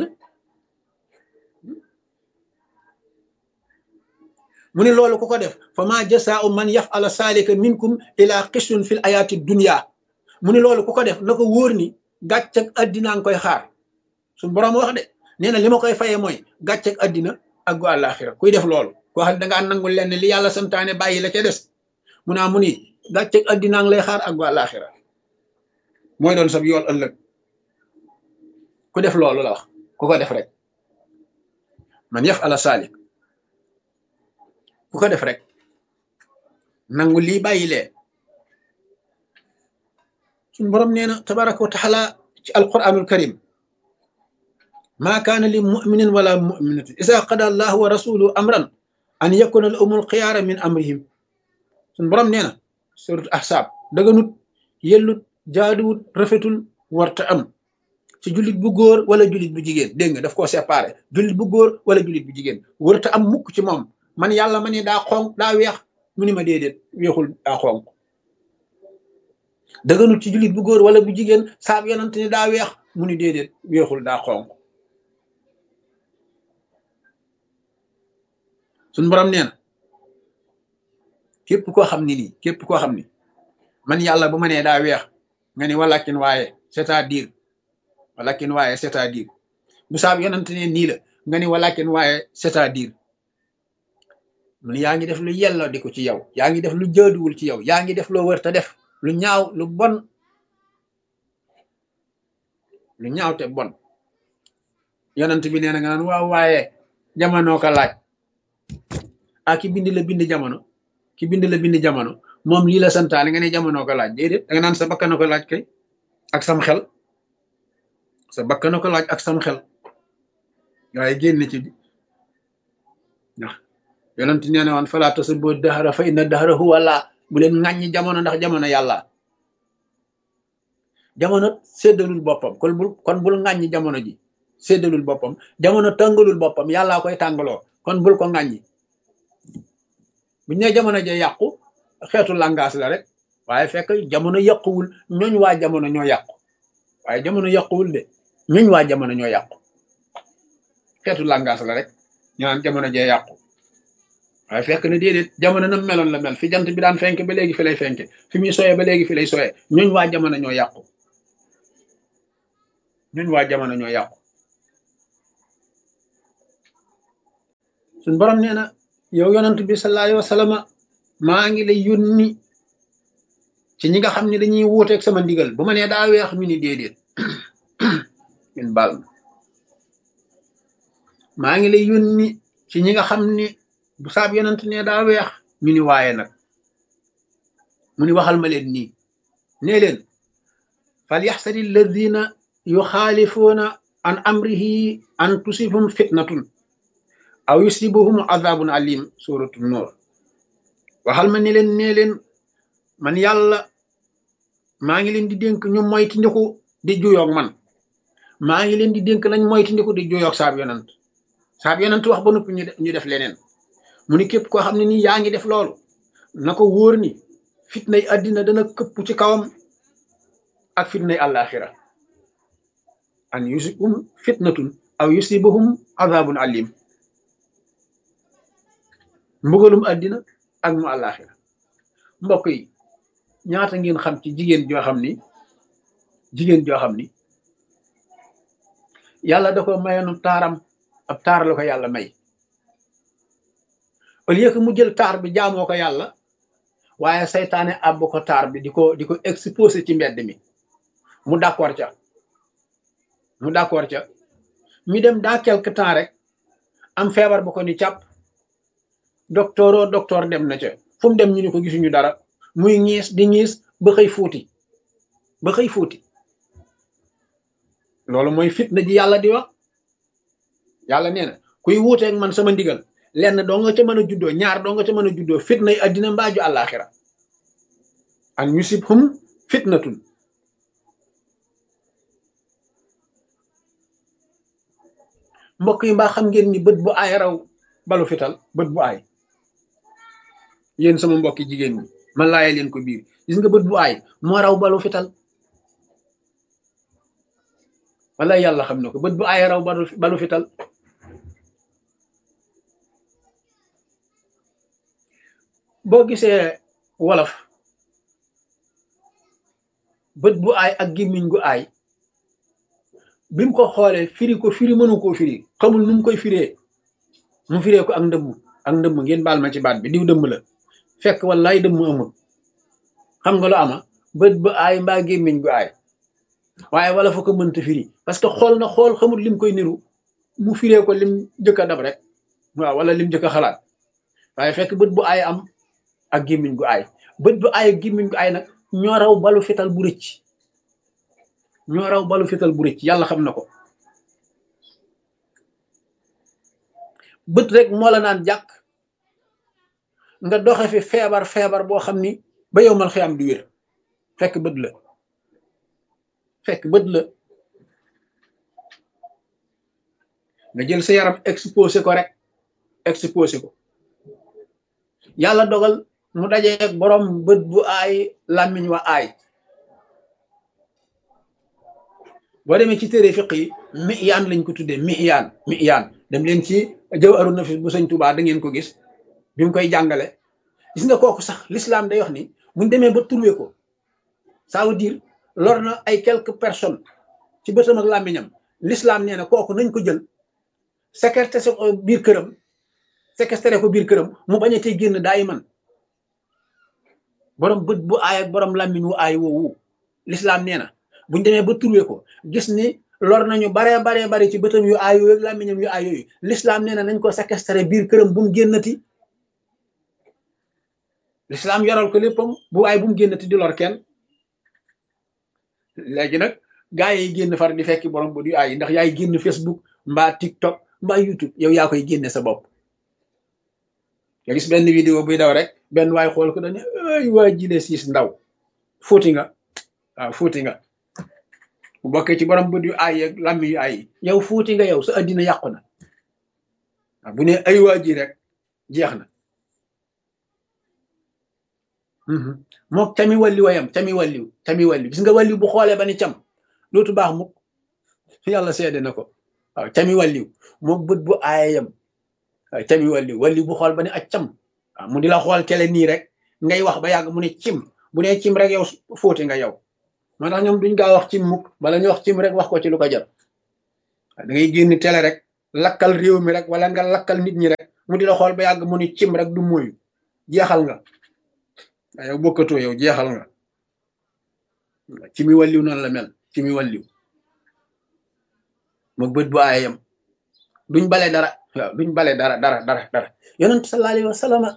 mu ne loolu ku ko def fa ma jasaa'u man yaf'ala saalika minkum ila xisun fil ayaati dunya mu ne loolu ku ko def na ko wóor ni gàcc ak addina nga koy xaar suñu borom wax de nee na li ma koy fayee mooy gàcc ak addina ak gu àllaaxira kuy def loolu koo xam ne dangaa nangul leen li yàlla santaane bàyyi la ca des mu naa mu ni gàcc ak addina nga lay xaar ak gu àllaaxira mooy doon sab yool ëllëg ku def loolu la wax ku ko def rek man yaf'ala saalik ku ko def rek nangu lii bàyyi lee suñu borom nee na tabaraka wa taala ci alquranul karim maa kaana li muminin wala muminatin isa qada allahu wa rasuluhu amran an yakuna lahumul xiyaara min amrihim suñu borom nee na surat ahsaab daganut yellut jaaduwut rafetul warta am ci jullit bu góor wala jullit bu jigéen dégg nga daf koo séparé jullit bu góor wala jullit bu jigéen warta am mukk ci moom man yàlla ma ne daa xonq daa weex mu ni ma déedéet weexul daa xonq daganut ci jullit bu góor wala bu jigéen saab yonent ni daa weex mu ni déedéet weexul daa xonq suñ borom nee na képp koo xam ni nii képp koo xam ni man yàlla bu ma nee daa weex nga ni walakin waaye c'est-à-dire walakin waaye c'est-à-dire bu saab yonent ne nii la nga ni walakin waaye c'est-à-dire mu ni yaa ngi def lu yelloo di ko ci yow yaa ngi def lu jaaduwul ci yow yaa ngi def loo wër te def lu ñaaw lu bon lu ñaaw te bon yonent bi nee na nga naan waaw waaye jamono ko laaj ah ki bind la bind jamono ki bind la bind jamono moom lii la santaane nga ne jamono ko laaj déedéet da nga naan sa bakkana ko laaj kay ak sam xel sa bakkana ko laaj ak sam xel waaye génn ci ndax yonent nee na woon falaa tasubbu dahra fa inna dahra huwa laa bu leen ŋàññi jamono ndax jamono yàlla jamono séddalul boppam kon bul kon bul ŋàññi jamono ji séddalul boppam jamono tàngalul boppam yàllaa koy tàngaloo kon bul ko ŋàññi buñ ne jamono ja yàqu xeetu langage la rek waaye fekk jamono yàquwul ñooñ waa jamono ñoo yàqu waaye jamono yàquwul de ñooñ waa jamono ñoo yàqu xeetu langage la rek ñu naan jamono ja yàqu waaye fekk na déedéet jamono na meloon la mel fi jant bi daan fenk ba léegi fi lay fenke fi muy soyee ba léegi fi lay soyee ñooñ waa jamono ñoo yàqu ñooñ waa jamono ñoo yàqu suñ borom nee na yow yonent bi sallallahu alayhi wa sallam maa ngi lay yónni ci ñi nga xam ne dañuy wuuteeg sama ndigal bu ma nee daa weex ñu ni déedéet ngeen baal ma maa ngi lay yónni ci ñi nga xam ne bu saab yonent ne daa weex ñu ni waaye nag mu ni waxal ma leen nii nee leen fal yaxsari alladina yuxaalifuuna an amrihi an tusibhum fitnatun aw yusibuhum azabun alim suratu nur waxal ma ni leen nee leen man yàlla maa ngi leen di dénk ñu moyti ndiku di juyoog man maa ngi leen di dénk nañ moyti ndiku di juyoog saab yonent saab yonent wax ba noppi ñu def leneen mu ni képp koo xam ne nii yaa ngi def loolu na ko wóor ni fitnay àddina dana këpp ci kawam ak fitnay àllaaxira an yusibhum fitnatun aw yusibuhum azabun alim mbugalum àddina ak mu àllaaxira mbokk yi ñaata ngeen xam ci jigéen joo xam ni jigéen joo xam ni yàlla da ko mayoonu taaram ab taar la ko yàlla may au lieu que mu jël taar bi jaamoo ko yàlla waaye saytaane àbb ko taar bi di ko di ko exposé ci mbedd mi mu d'accord ca mu d'accord ca ñu dem dans quelque temps rek am feebar bu ko ni càpp docteur o docteur dem na ca fu mu dem ñu ni ko gisuñu dara muy ñiis di ñiis ba xëy fuuti ba xëy fuuti loolu mooy fitna ji yàlla di wax yàlla nee na kuy wuuteeg man sama ndigal lenn doo nga ca mën a juddoo ñaar doo nga ca mën a juddoo fitna yi addina mbaaju àllaaxira an yusibhum fitnatun mbokk yi mbaa xam ngeen ni bët bu aay raw balu fital bët bu aay yéen sama mbokki jigéen ñi man laaye leen ko biir gis nga bët bu aay moo raw balu fital wala yàlla xam na ko bët bu aay raw balu balu fital boo gisee wolof bët bu aay ak gémmiñ gu aay bi mu ko xoolee firi ko firi mënu koo firi xamul nu mu koy firee mu firee ko ak ndëmm ak ndëmm ngeen baal ma ci baat bi diw dëmm la fekk wallaay dëmm amul xam nga lu ama bët bu aay mbaa gémmiñ gu aay waaye wala fa ko mënta firi parce que xool na xool xamul lim koy niru mu firee ko lim jëkk a dab rek waaw wala lim jëkk a xalaat waaye fekk bët bu aay am ak gémmiñ gu aay bët bu aay ak gémmiñ gu aay nag ñoo raw balu fital bu rëcc ñoo raw balu fital bu rëcc yàlla xam na ko bët rek moo la naan jàkk nga doxe fi feebar feebar boo xam ni ba yow mal xiyam di wér fekk bët la fekk bët la nga jël sa yaram exposé ko rek exposé ko yàlla dogal mu dajeeg borom bët bu aay làmmiñ wa aay boo demee ci téere fiq yi miyaan lañ ko tuddee miyaan miyaan dem leen ci Jawharu Nafis bu Sëñ Tuubaa da ngeen ko gis bi mu koy jàngale gis nga kooku sax l'islam day wax ni buñ demee ba trouvé ko ça veut dire lor na ay quelques personnes ci bëtam ak làmmiñam l'islam nee na kooku nañ ko jël séquestré ko biir këram séquestré ko biir këram mu bañ a tey génn daay man borom bët bu aay ak borom làmmiñ wu aay woowu l'islam nee na buñ demee ba trouvé ko gis ni lor nañu baree baree bari ci bëtam yu aay yooyu làmmiñam yu aay yooyu l'islam nee na nañ ko séquestré biir këram bu mu génnati l'islam yoral ko léppam bu aay bu mu génnati di lor kenn léegi nag gaa yi génn far di fekki borom bët yu aay yi ndax yaay génn Facebook mbaa TikTok mbaa YouTube yow yaa koy génne sa bopp nga gis benn vidéo buy daw rek benn waay xool ko dañu ay waa jile siis ndaw fuuti nga waaw fuuti nga bu bokkee ci borom bët yu aay ak làmmi yu aay yow fuuti nga yow sa addina yàqu na waaw bu ne ay waa ji rek jeex na mook cami walli wayam cami walliw cami walliw gis nga walliw bu xoolee ba ni cam dootu baax mukk yàlla seede na ko waaw cami walliw mook bët bu aayayam waaw cami walliw walliw bu xool ba ni ak cam waaw mu di la xool kele nii rek ngay wax ba yàgg mu ne cim bu ne cim rek yow fóoti nga yow moo tax ñoom duñ gaa wax cim mukk bala ñu wax cim rek wax ko ci lu ko jar da ngay génn télé rek lakkal réew mi rek wala nga lakkal nit ñi rek mu di la xool ba yàgg mu ni cim rek du moyu jeexal nga waaye yow bokkatoo yow jeexal nga ci mi wàlliw noonu la mel ci mi wàlliw mook bët bu aayam duñ bale dara waaw duñ bale dara dara dara dara yonent sallallahu alayhi wa sallam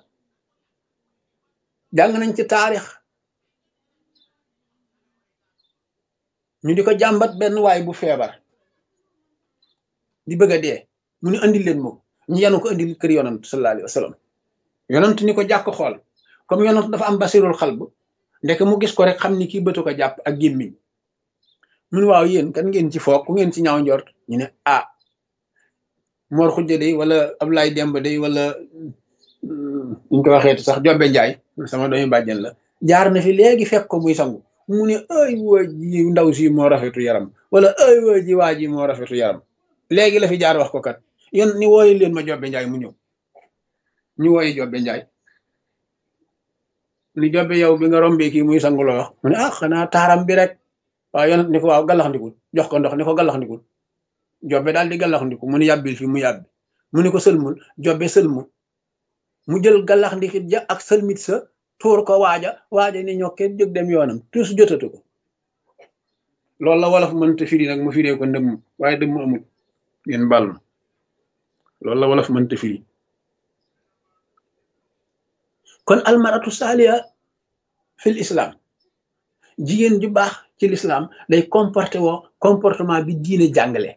jàng nañ ci taarix ñu di ko jàmbat benn waay bu feebar di bëgg a dee mu ni andil leen moom ñu yanu ko andil kër yonent sallallahu alayhi wa sallam yonent ni ko jàkk xool comme yonent dafa am basirul xalb ndeke mu gis ko rek xam ni kii bëtu ko jàpp ak gémmiñ mun waaw yéen kan ngeen ci foog ku ngeen ci ñaaw njort ñu ne ah Mor Xujja day wala Ablaye Demba day wala ñu ko waxeeti sax Jobbe Njaay sama doomi bàjjen la jaar na fi léegi fekk ko muy sangu mu ne ay waa ji ndaw si moo rafetu yaram wala ay waa ji waa ji moo rafetu yaram léegi la fi jaar wax ko kat yéen ni wooyu leen ma Jobbe Njaay mu ñëw ñu wooyi Jobbe Njaay ni Jobbe yow bi nga rombee kii muy sangu la wax mu ne ah xanaa taaram bi rek waaw yonent ni ko waaw gallaxndikul jox ko ndox ni ko gallaxndikul Jobbe daal di gallaxndiku mu ni yàbbil fi mu yàbbi mu ni ko sëlmul Jobbe sëlmul mu jël gallaxndikit ja ak sëlmit sa tuur ko waaja waaja ni ñokkee jóg dem yoonam tuus jotatu ko loolu la wolof mënta firi nag mu firee ko ndëmm waaye dëmm amul ngeen bal ma loolu la wolof mënta firi kon almaratu saaliya fil islam jigéen ju baax ci l'islam day comporté woo comportement bi diine jàngale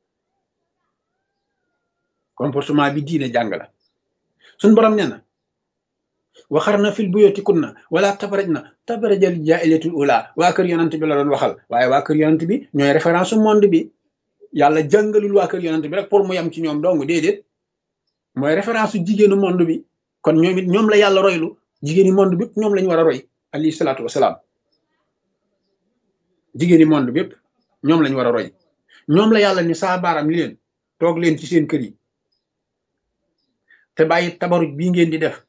comportement bi diine jàngale suñ borom nee na waxarna fil buyutikunna wala tabarajna tabarajal jaahiliyatul ula waa kër yonent bi la doon waxal waaye waa kër yonent bi ñooy référence monde bi yàlla jàngalul waa kër yonent bi rek pour mu yem ci ñoom dong déedéet mooy référence jigéenu monde bi kon ñoom it ñoom la yàlla roylu jigéeni monde bi ñoom lañu war a roy alayhi salaatu wasalaam jigéeni monde bépp ñoom lañu war a roy ñoom la yàlla ni saa baaram li leen toog leen ci seen kër yi te bàyyi tabaruj bii ngeen di def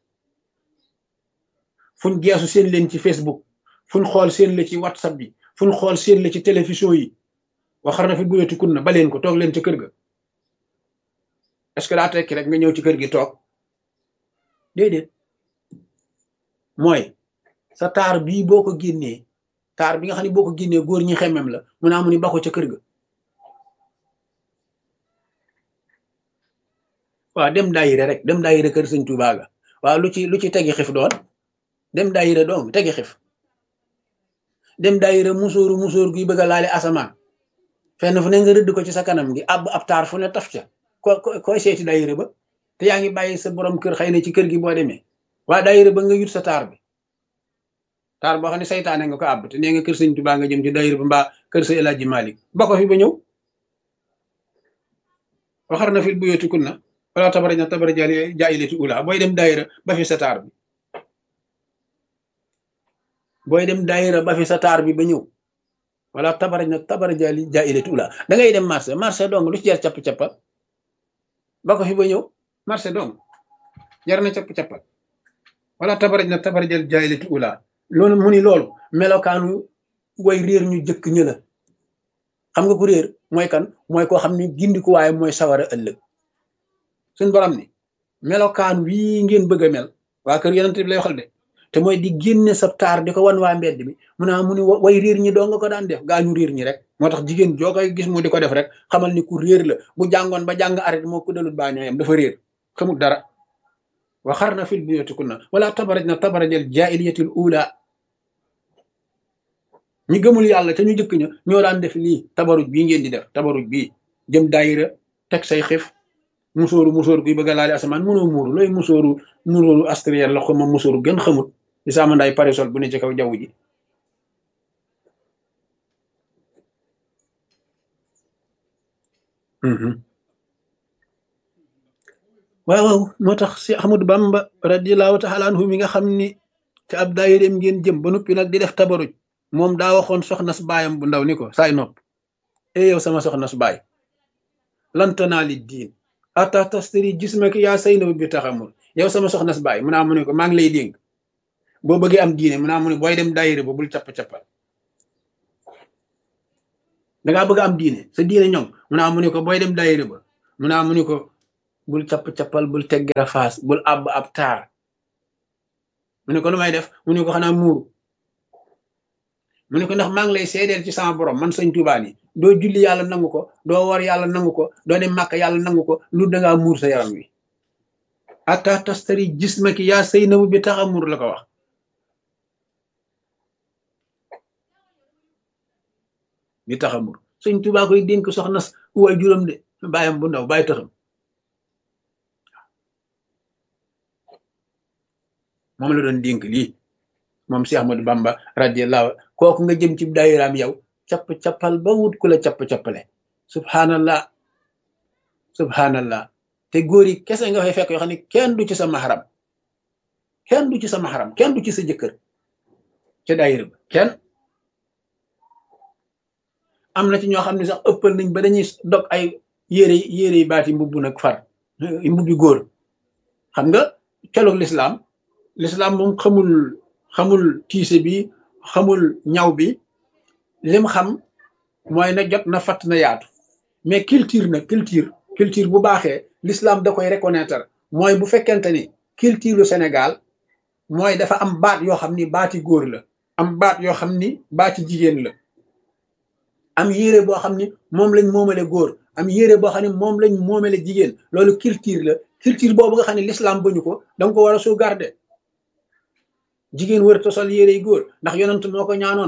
fuñ geesu seen leen ci Facebook fuñ xool seen la ci WhatsApp bi fuñ xool seen la ci télévision yi waxar na fi buyutikunna ba leen ko toog leen ci kër ga est-ce que daa tekki rek nga ñëw ci kër gi toog déedéet mooy sa taar bii boo ko génnee taar bi nga xam ne boo ko génnee góor ñi xemmem la mu naa mu ni ba ko ca kër ga waaw dem daayira rek dem daayira kër sëñ Tuubaa ga waaw lu ci lu ci tegi xif doon dem daayira doom tegi xif dem daayira musóoru musóor guy bëgg a laale asamaan fenn fu ne nga rëdd ko ci sa kanam gi ab ab taar fu ne taf ca ko koy seeti daayira ba te yaa ngi bàyyi sa borom kër xëy na ci kër gi boo demee waa daayira ba nga yut sa taar bi taar boo xam ne saytaane nga ko àbb te nee nga kër sëñ Tuubaa nga jëm ci daayira ba mbaa kër sa El Hadji Malick ba ko fi ba ñëw waxar na fi buyutikunna wala tabarajna tabarajal jaahiliyatul ula booy dem daayira ba fi sa taar bi booy dem daayira ba fi sa taar bi ba ñëw wala tabarajna tabarajal jaahiliyatul ula da ngay dem marché marché dong lu ci jar capp-cappal ba ko fi ba ñëw marché dong jar na capp-cappal wala tabarajna tabarajal jaahiliyatul ula loolu mu ni loolu melokaanu way réer ñu jëkk ñë la xam nga ku réer mooy kan mooy koo xam ne gindiku waaye mooy sawara ëllëg suñ borom ni melokaan wii ngeen bëgg a mel waa kër yonent bi lay waxal de te mooy di génne sa taar di ko wan waa mbedd bi mu naa mu ni way réer ñi doo nga ko daan def gaa ñu réer ñi rek moo tax jigéen joo koy gis mu di ko def rek xamal ni ku réer la bu jàngoon ba jàng arrêté moo ko dalut baa ñooyam dafa réer xamul dara waxarna fil buyutikunna wala tabarajna tabarajal jaahiliyatul ula ñi gëmul yàlla te ñu jëkk ña ñoo daan def lii tabaruj bii ngeen di def tabaruj bii jëm daayira teg say xif musóoru musóor guy bëgg a laali asamaan mënoo muuru looy musóoru musóoru astrière la ko ma musóoru gën xamut di sama ndaay parisol bu ne ci kaw jaww ji waaw waaw moo tax si Ahmadu Bamba radiyallahu taala anhu mi nga xam ni ci ab daayireem ngeen jëm ba noppi nag di def tabaruj moom daa waxoon soxna su baayam bu ndaw ni ko saay nopp e yow sama soxna su baay lan tanaali diin ata tastari jismaki yaa Saynabu bi taxamul yow sama soxna su baay mu naa mu ne ko maa ngi lay dénk boo bëggee am diine mu naa mu ne booy dem daayira ba bul capp-cappal dangaa bëgg am diine sa diine ñoom mu naa mu ne ko booy dem daayira ba mu naa mu ne ko bul capp-cappal bul teggi rafaas bul àbb ab taar mu ne ko lu may def mu ne ko xanaa muuru mu ne ko ndax maa ngi lay seedeel ci sama borom man sëñ Tuubaa ni doo julli yàlla nangu ko doo war yàlla nangu ko doo dem màkk yàlla nangu ko lu dangaa muur sa yaram wi ata tastari jismaki yaa Saynabu bi tax a muur la ko wax bi tax a muur sëñ Tuubaa koy dénk soxna waay juróom de bàyyam bu ndaw bàyyi taxam moom la doon dénk lii moom Cheikh Ahmadou Bamba radiyallahu kooku nga jëm ci daayiraam yow capp-cappal ba wut ku la capp-cappale subhanallah subhanallah te góor yi kese nga fay fekk yoo xam ne kenn du ci sa mahram kenn du ci sa mahram kenn du ci sa jëkkër ca daayira ba kenn am na ci ñoo xam ne sax ëppal nañ ba dañuy dog ay yére yére yi baati mbubbu nag far mbubbi góor xam nga colog lislaam lislaam moom xamul xamul tiise bi xamul ñaw bi lim xam mooy na jot na fatt na yaatu mais culture nag culture culture bu baaxee l'islam da koy reconnaître mooy bu fekkente ni culture lu Sénégal mooy dafa am baat yoo xam ni baati góor la am baat yoo xam ni baati jigéen la am yére boo xam ni moom lañ moomale góor am yére boo xam ne moom lañ moomale jigéen loolu culture la culture boobu nga xam ne l'islam bañu ko danga ko war a sauvegarder jigéen wër ta sol yére yi góor ndax yonent moo ko ñaanoon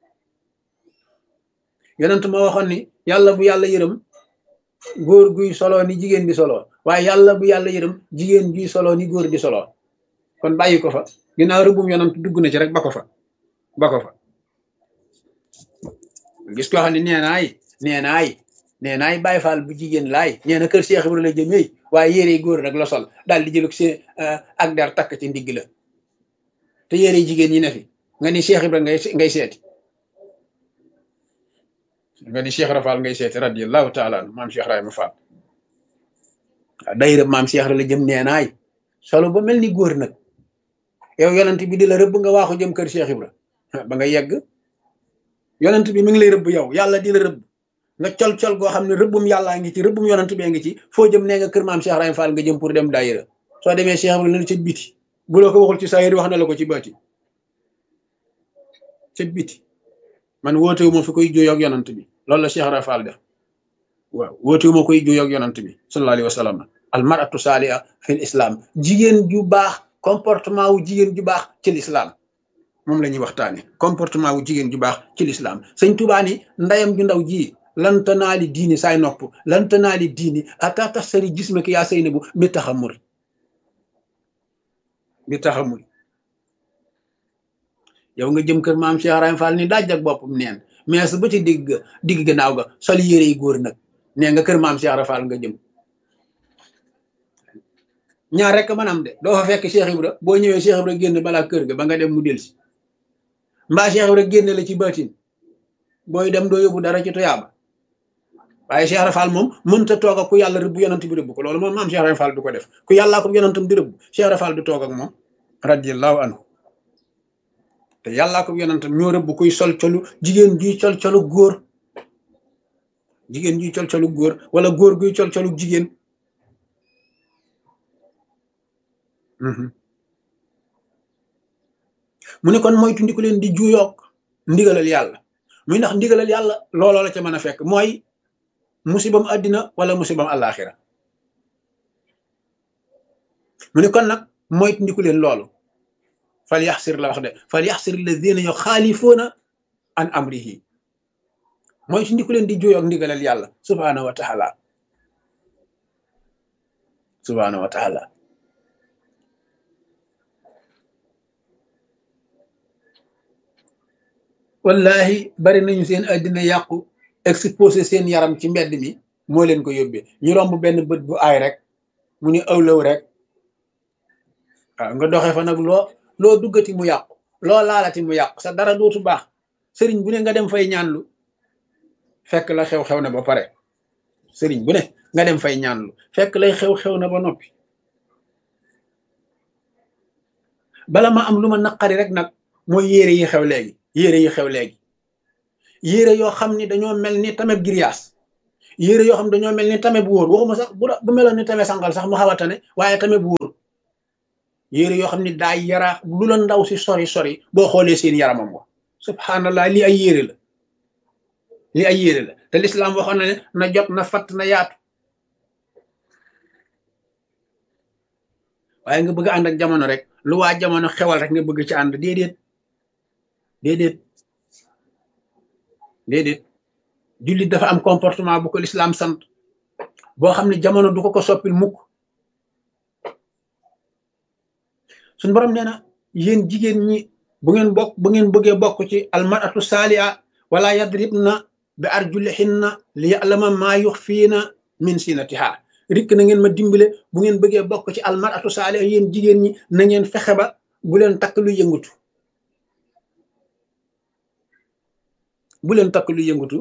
yonent moo waxoon ni yàlla bu yàlla yërëm góor guy solo ni jigéen di solo waaye yàlla bu yàlla yërëm jigéen guy solo ni góor di solo kon bàyyi ko fa ginnaaw rëbbum yonent dugg na ci rek ba ko fa ba ko fa gis koo xam ne nee naay nee naay nee naay Baay Faal bu jigéen laay nee na kër Cheikh Ibrahima la jëmee waaye yére yi góor rek la sol daal di jëlug seen ak der takk ci ndigg la te yére jigéen ñi ne fi nga ni Cheikh Ibrahima ngay ngay seeti nga ni Cheikh Rafal ngay seeti radiyallahu taala anhu maam Cheikh Ibrahima Fall waaw dayra maam Cheikh la jëm nee naay solo ba mel ni góor nag yow yonent bi di la rëbb nga waaxu jëm kër Cheikh Ibrahima ba nga yegg yonent bi mi ngi lay rëbb yow yàlla di la rëbb nga col-col goo xam ne rëbbum yàllaa ngi ci rëbbum yonent bee ngi ci foo jëm nee nga kër maam Cheikh Ibrahima Fall nga jëm pour dem daayira soo demee Cheikh Ibrahima ca biti bu la ko waxul ci saayir wax na la ko ci baati ca biti man wootewu ma fi koy juyoog yonant bi loolu la Cheikh Rafal def waaw wootewu ma koy juyoog yonant bi sallallahu alayhi wa sallam al mar'atu saaliha fil islam jigéen ju baax comportement wu jigéen ju baax ci l'islam moom la ñuy waxtaane comportement wu jigéen ju baax ci l'islam sëñ Tuubaa ni ndayam ju ndaw ji lan tanaali diini saay nopp lan tanaali diini ata tasari jismaki yaa Saynabu mi taxamul bi taxamul yow nga jëm kër maam Cheikh Ibrahima Fall ni daaj ak boppam neen mais ba ci digg digg gannaaw ga sol yére yi góor nag nee nga kër maam Cheikh Ibrahima Fall nga jëm ñaar rek mën am de doo fa fekk Cheikh Ibra boo ñëwee Cheikh Ibra génn balaa kër ga ba nga dem mu delsi mbaa Cheikh Ibra génn la ci baatin booy dem doo yóbbu dara ci tuyaaba waaye Cheikh Ibrahima Fall moom mënta toog ak ku yàlla rëbb yonant bi rëbb ko loolu moom maam Cheikh Ibrahima Fall du ko def ku yàllaa ko yonantam di rëbb Cheikh Ibrahima Fall du toog ak moom radiyallahu anhu te yàllaa ko yonantam ñoo rëbb kuy sol colu jigéen juy col colu góor jigéen juy col colu góor wala góor guy col colu jigéen mu ne kon moytu ndi ko leen di juyoog ndigalal yàlla muy ndax ndigalal yàlla looloo la ca mën a fekk mooy musibam àddina wala musibam àllaaxira mu ne kon nag moytu ndi ko leen loolu fal yaxsir la wax de fal yaxsir alladina yuxaalifuuna an amrihi moytu ndi ko leen di juyoog ndigalal yàlla subhaanahu wa taala subhaanahu wa taala wallahi bari nañu seen àddina yàqu exposé seen yaram ci mbedd mi moo leen ko yóbbee ñu romb benn bët bu aay rek mu ni awlaw rek waaw nga doxee fa nag loo loo duggati mu yàqu loo laalati mu yàqu sa dara dootu baax sëriñ bu ne nga dem fay ñaanlu fekk la xew-xew na ba pare sëriñ bu ne nga dem fay ñaanlu fekk lay xew-xew na ba noppi bala ma am lu ma naqari rek nag mooy yére yi xew léegi yére yi xew léegi yére yoo xam ni dañoo mel ni tamit giriyaas yére yoo xam dañoo mel ni tame bu wóor waxuma sax bu bu meloon ni tame sangal sax mu xaw a tane waaye tame bu wóor yére yoo xam ne daa yaraax lu la ndaw si sori sori boo xoolee seen yaramam wa subhanallah lii ay yére la lii ay yére la te lislaam waxoon na ne na jot na fatt na yaatu waaye nga bëgg ànd ak jamono rek lu waa jamono xewal rek nga bëgg ci ànd déedéet déedéet déedéet jullit dafa am comportement bu ko lislaam sant boo xam ne jamono du ko ko soppil mukk suñu borom nee na yéen jigéen ñi bu ngeen bokk bu ngeen bëggee bokk ci almaratu saaliha wala yadribna bi arjulihinna li ya'lama maa yuxfiina min sinatiha rikk na ngeen ma dimbale bu ngeen bëggee bokk ci almaratu saaliha yéen jigéen ñi na ngeen fexe ba bu leen takk lu yëngutu bu leen takk lu yëngutu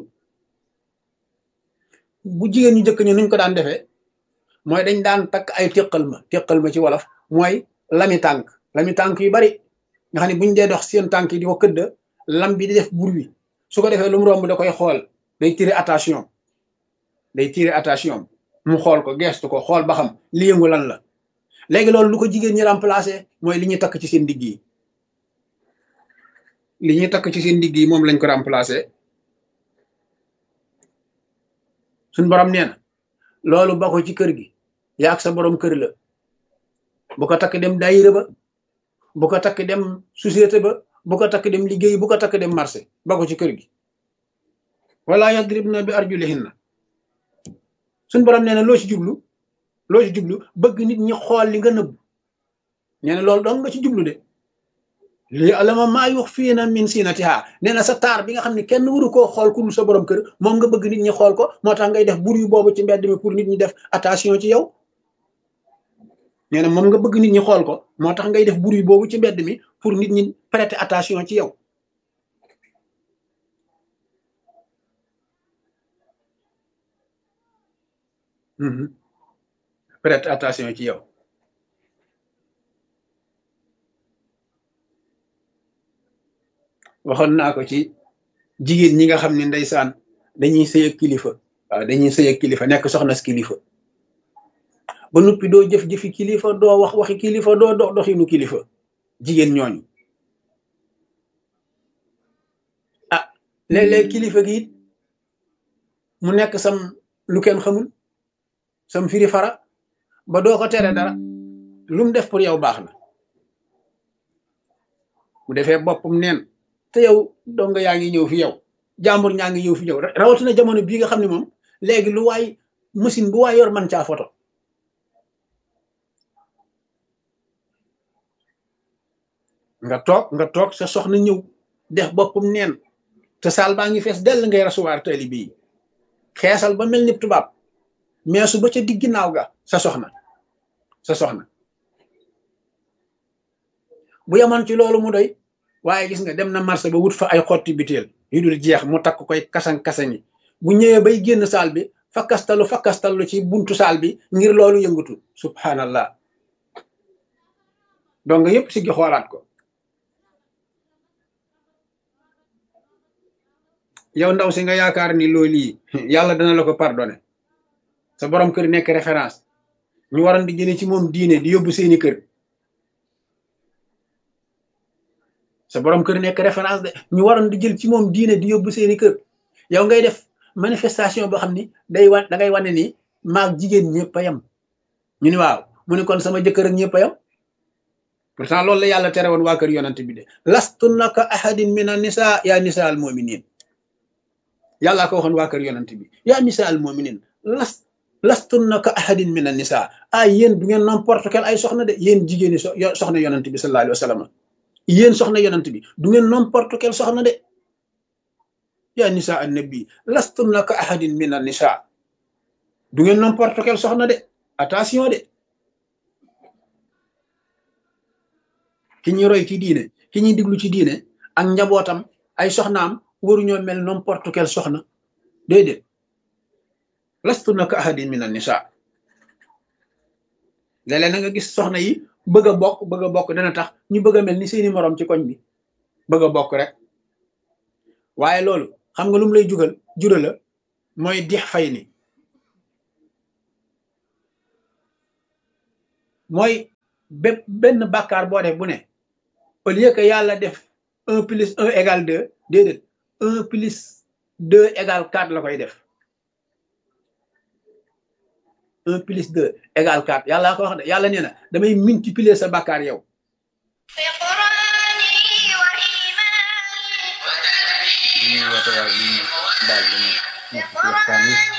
bu jigéen ñu jëkk ñu nuñ ko daan defee mooy dañ daan takk ay téqal ma téqal ma ci wolof mooy lami tànk lami tànk yu bari nga xam ne buñ dee dox seen tànk yi di ko këdda lam bi di def bruit su ko defee lu mu romb da koy xool day tiré attention day tiré attention mu xool ko gestu ko xool ba xam li yëngu lan la léegi loolu lu ko jigéen ñi remplacé mooy li ñuy takk ci seen digg yi li ñuy takk ci seen digg yi moom lañ ko remplacé suñ borom nee na loolu ba ko ci kër gi yaag sa borom kër la bu ko takk dem daayira ba bu ko takk dem société ba bu ko takk dem liggéey bu ko takk dem marché ba ko ci kër gi wala yadribna bi arjulihinna suñ borom nee na loo ci jublu loo ci jublu bëgg nit ñi xool li nga nëbb nee na loolu doon nga ci jublu de li alama maa yuxfiina min sinatiha nee na sa taar bi nga xam ne kenn waru koo xool ku dul sa borom kër moom nga bëgg nit ñi xool ko moo tax ngay def bur yu boobu ci mbedd mi pour nit ñi def attention ci yow nee na moom nga bëgg nit ñi xool ko moo tax ngay def bur yu boobu ci mbedd mi pour nit ñi prêter attention ci yow prêter attention ci yow waxoon naa ko ci jigéen ñi nga xam ne ndeysaan dañuy sëy ak kilifa waaw dañuy sëy ak kilifa nekk soxna si kilifa ba noppi doo jëf-jëfi kilifa doo wax waxi kilifa doo dox doxinu kilifa jigéen ñooñu ah léeg-léeg kilifa gi it mu nekk sam lu kenn xamul sam firi fara ba doo ko tere dara lu mu def pour yow baax na bu defee boppam neen te yow donga yaa ngi ñëw fi yow jàmbur ñaa ngi ñëw fi yow rawatina jamono bii nga xam ne moom léegi lu waay machine bu waay yor man caa photo nga toog nga toog sa soxna ñëw def boppam neen te saal baa ngi fees dell ngay rasuwaar tali bii xeesal ba mel ni tubaab mais su ba ca digg ginnaaw ga sa soxna sa soxna bu yaman ci loolu mu doy waaye gis nga dem na marché ba wut fa ay xotti biteel yu dul jeex mu takk koy kasan-kasani bu ñëwee bay génn saal bi fakkastalu fakkastalu ci buntu saal bi ngir loolu yëngatu subhanallah donc yépp si gi xoolaat ko yow ndaw si nga yaakaar ni loolu yi yàlla dana la ko pardonné sa borom kër nekk référence ñu waroon di jëne ci moom diine di yóbbu seeni kër sa borom kër nekk référence de ñu waroon di jël ci moom diine di yóbbu seeni kër yow ngay def manifestation boo xam ni day wan da ngay wane ni maag jigéen ñëpp a yem ñu ni waaw mu ne kon sama jëkkër ak ñëpp a yem pourtant loolu la yàlla tere woon waa kër yonante bi de lastunna ka ahadin min an nisa yaa nisa al muminin yàllaa ko waxoon waa kër yonante bi yaa nisa al muminin las lastunna ka ahadin min an nisa ay yéen du ngeen n'importe quel ay soxna de yéen jigéeni soxna yonante bi sallallahu alayhi wa sallam yéen soxna yonant bi du ngeen n'importe quel soxna de yaa nisa annabi lastunna ka ahadin min an nisa du ngeen n'importe quel soxna de attention de ki ñuy roy ci diine ki ñuy diglu ci diine ak njabootam ay soxnaam waruñoo mel n'importe quel soxna déedéet lastunna ka ahadin min an nisa léeg-léeg na nga gis soxna yi bëgg a bokk bëgg a bokk dana tax ñu bëgg a mel ni seeni morom ci koñ bi bëgg a bokk rek waaye loolu xam nga lu mu lay jugal jura la mooy dix fay ni mooy bépp benn bàkkaar boo def bu ne au lieu que yàlla def un plus un égale deux déedéet un plus deux égale quatre la koy def un plus deux égale quatre yàlla ko wax de yàlla nee na damay multiplier sa bàkkaar yow ñu woote waay ñu baal dama nekk ci waxtaan wi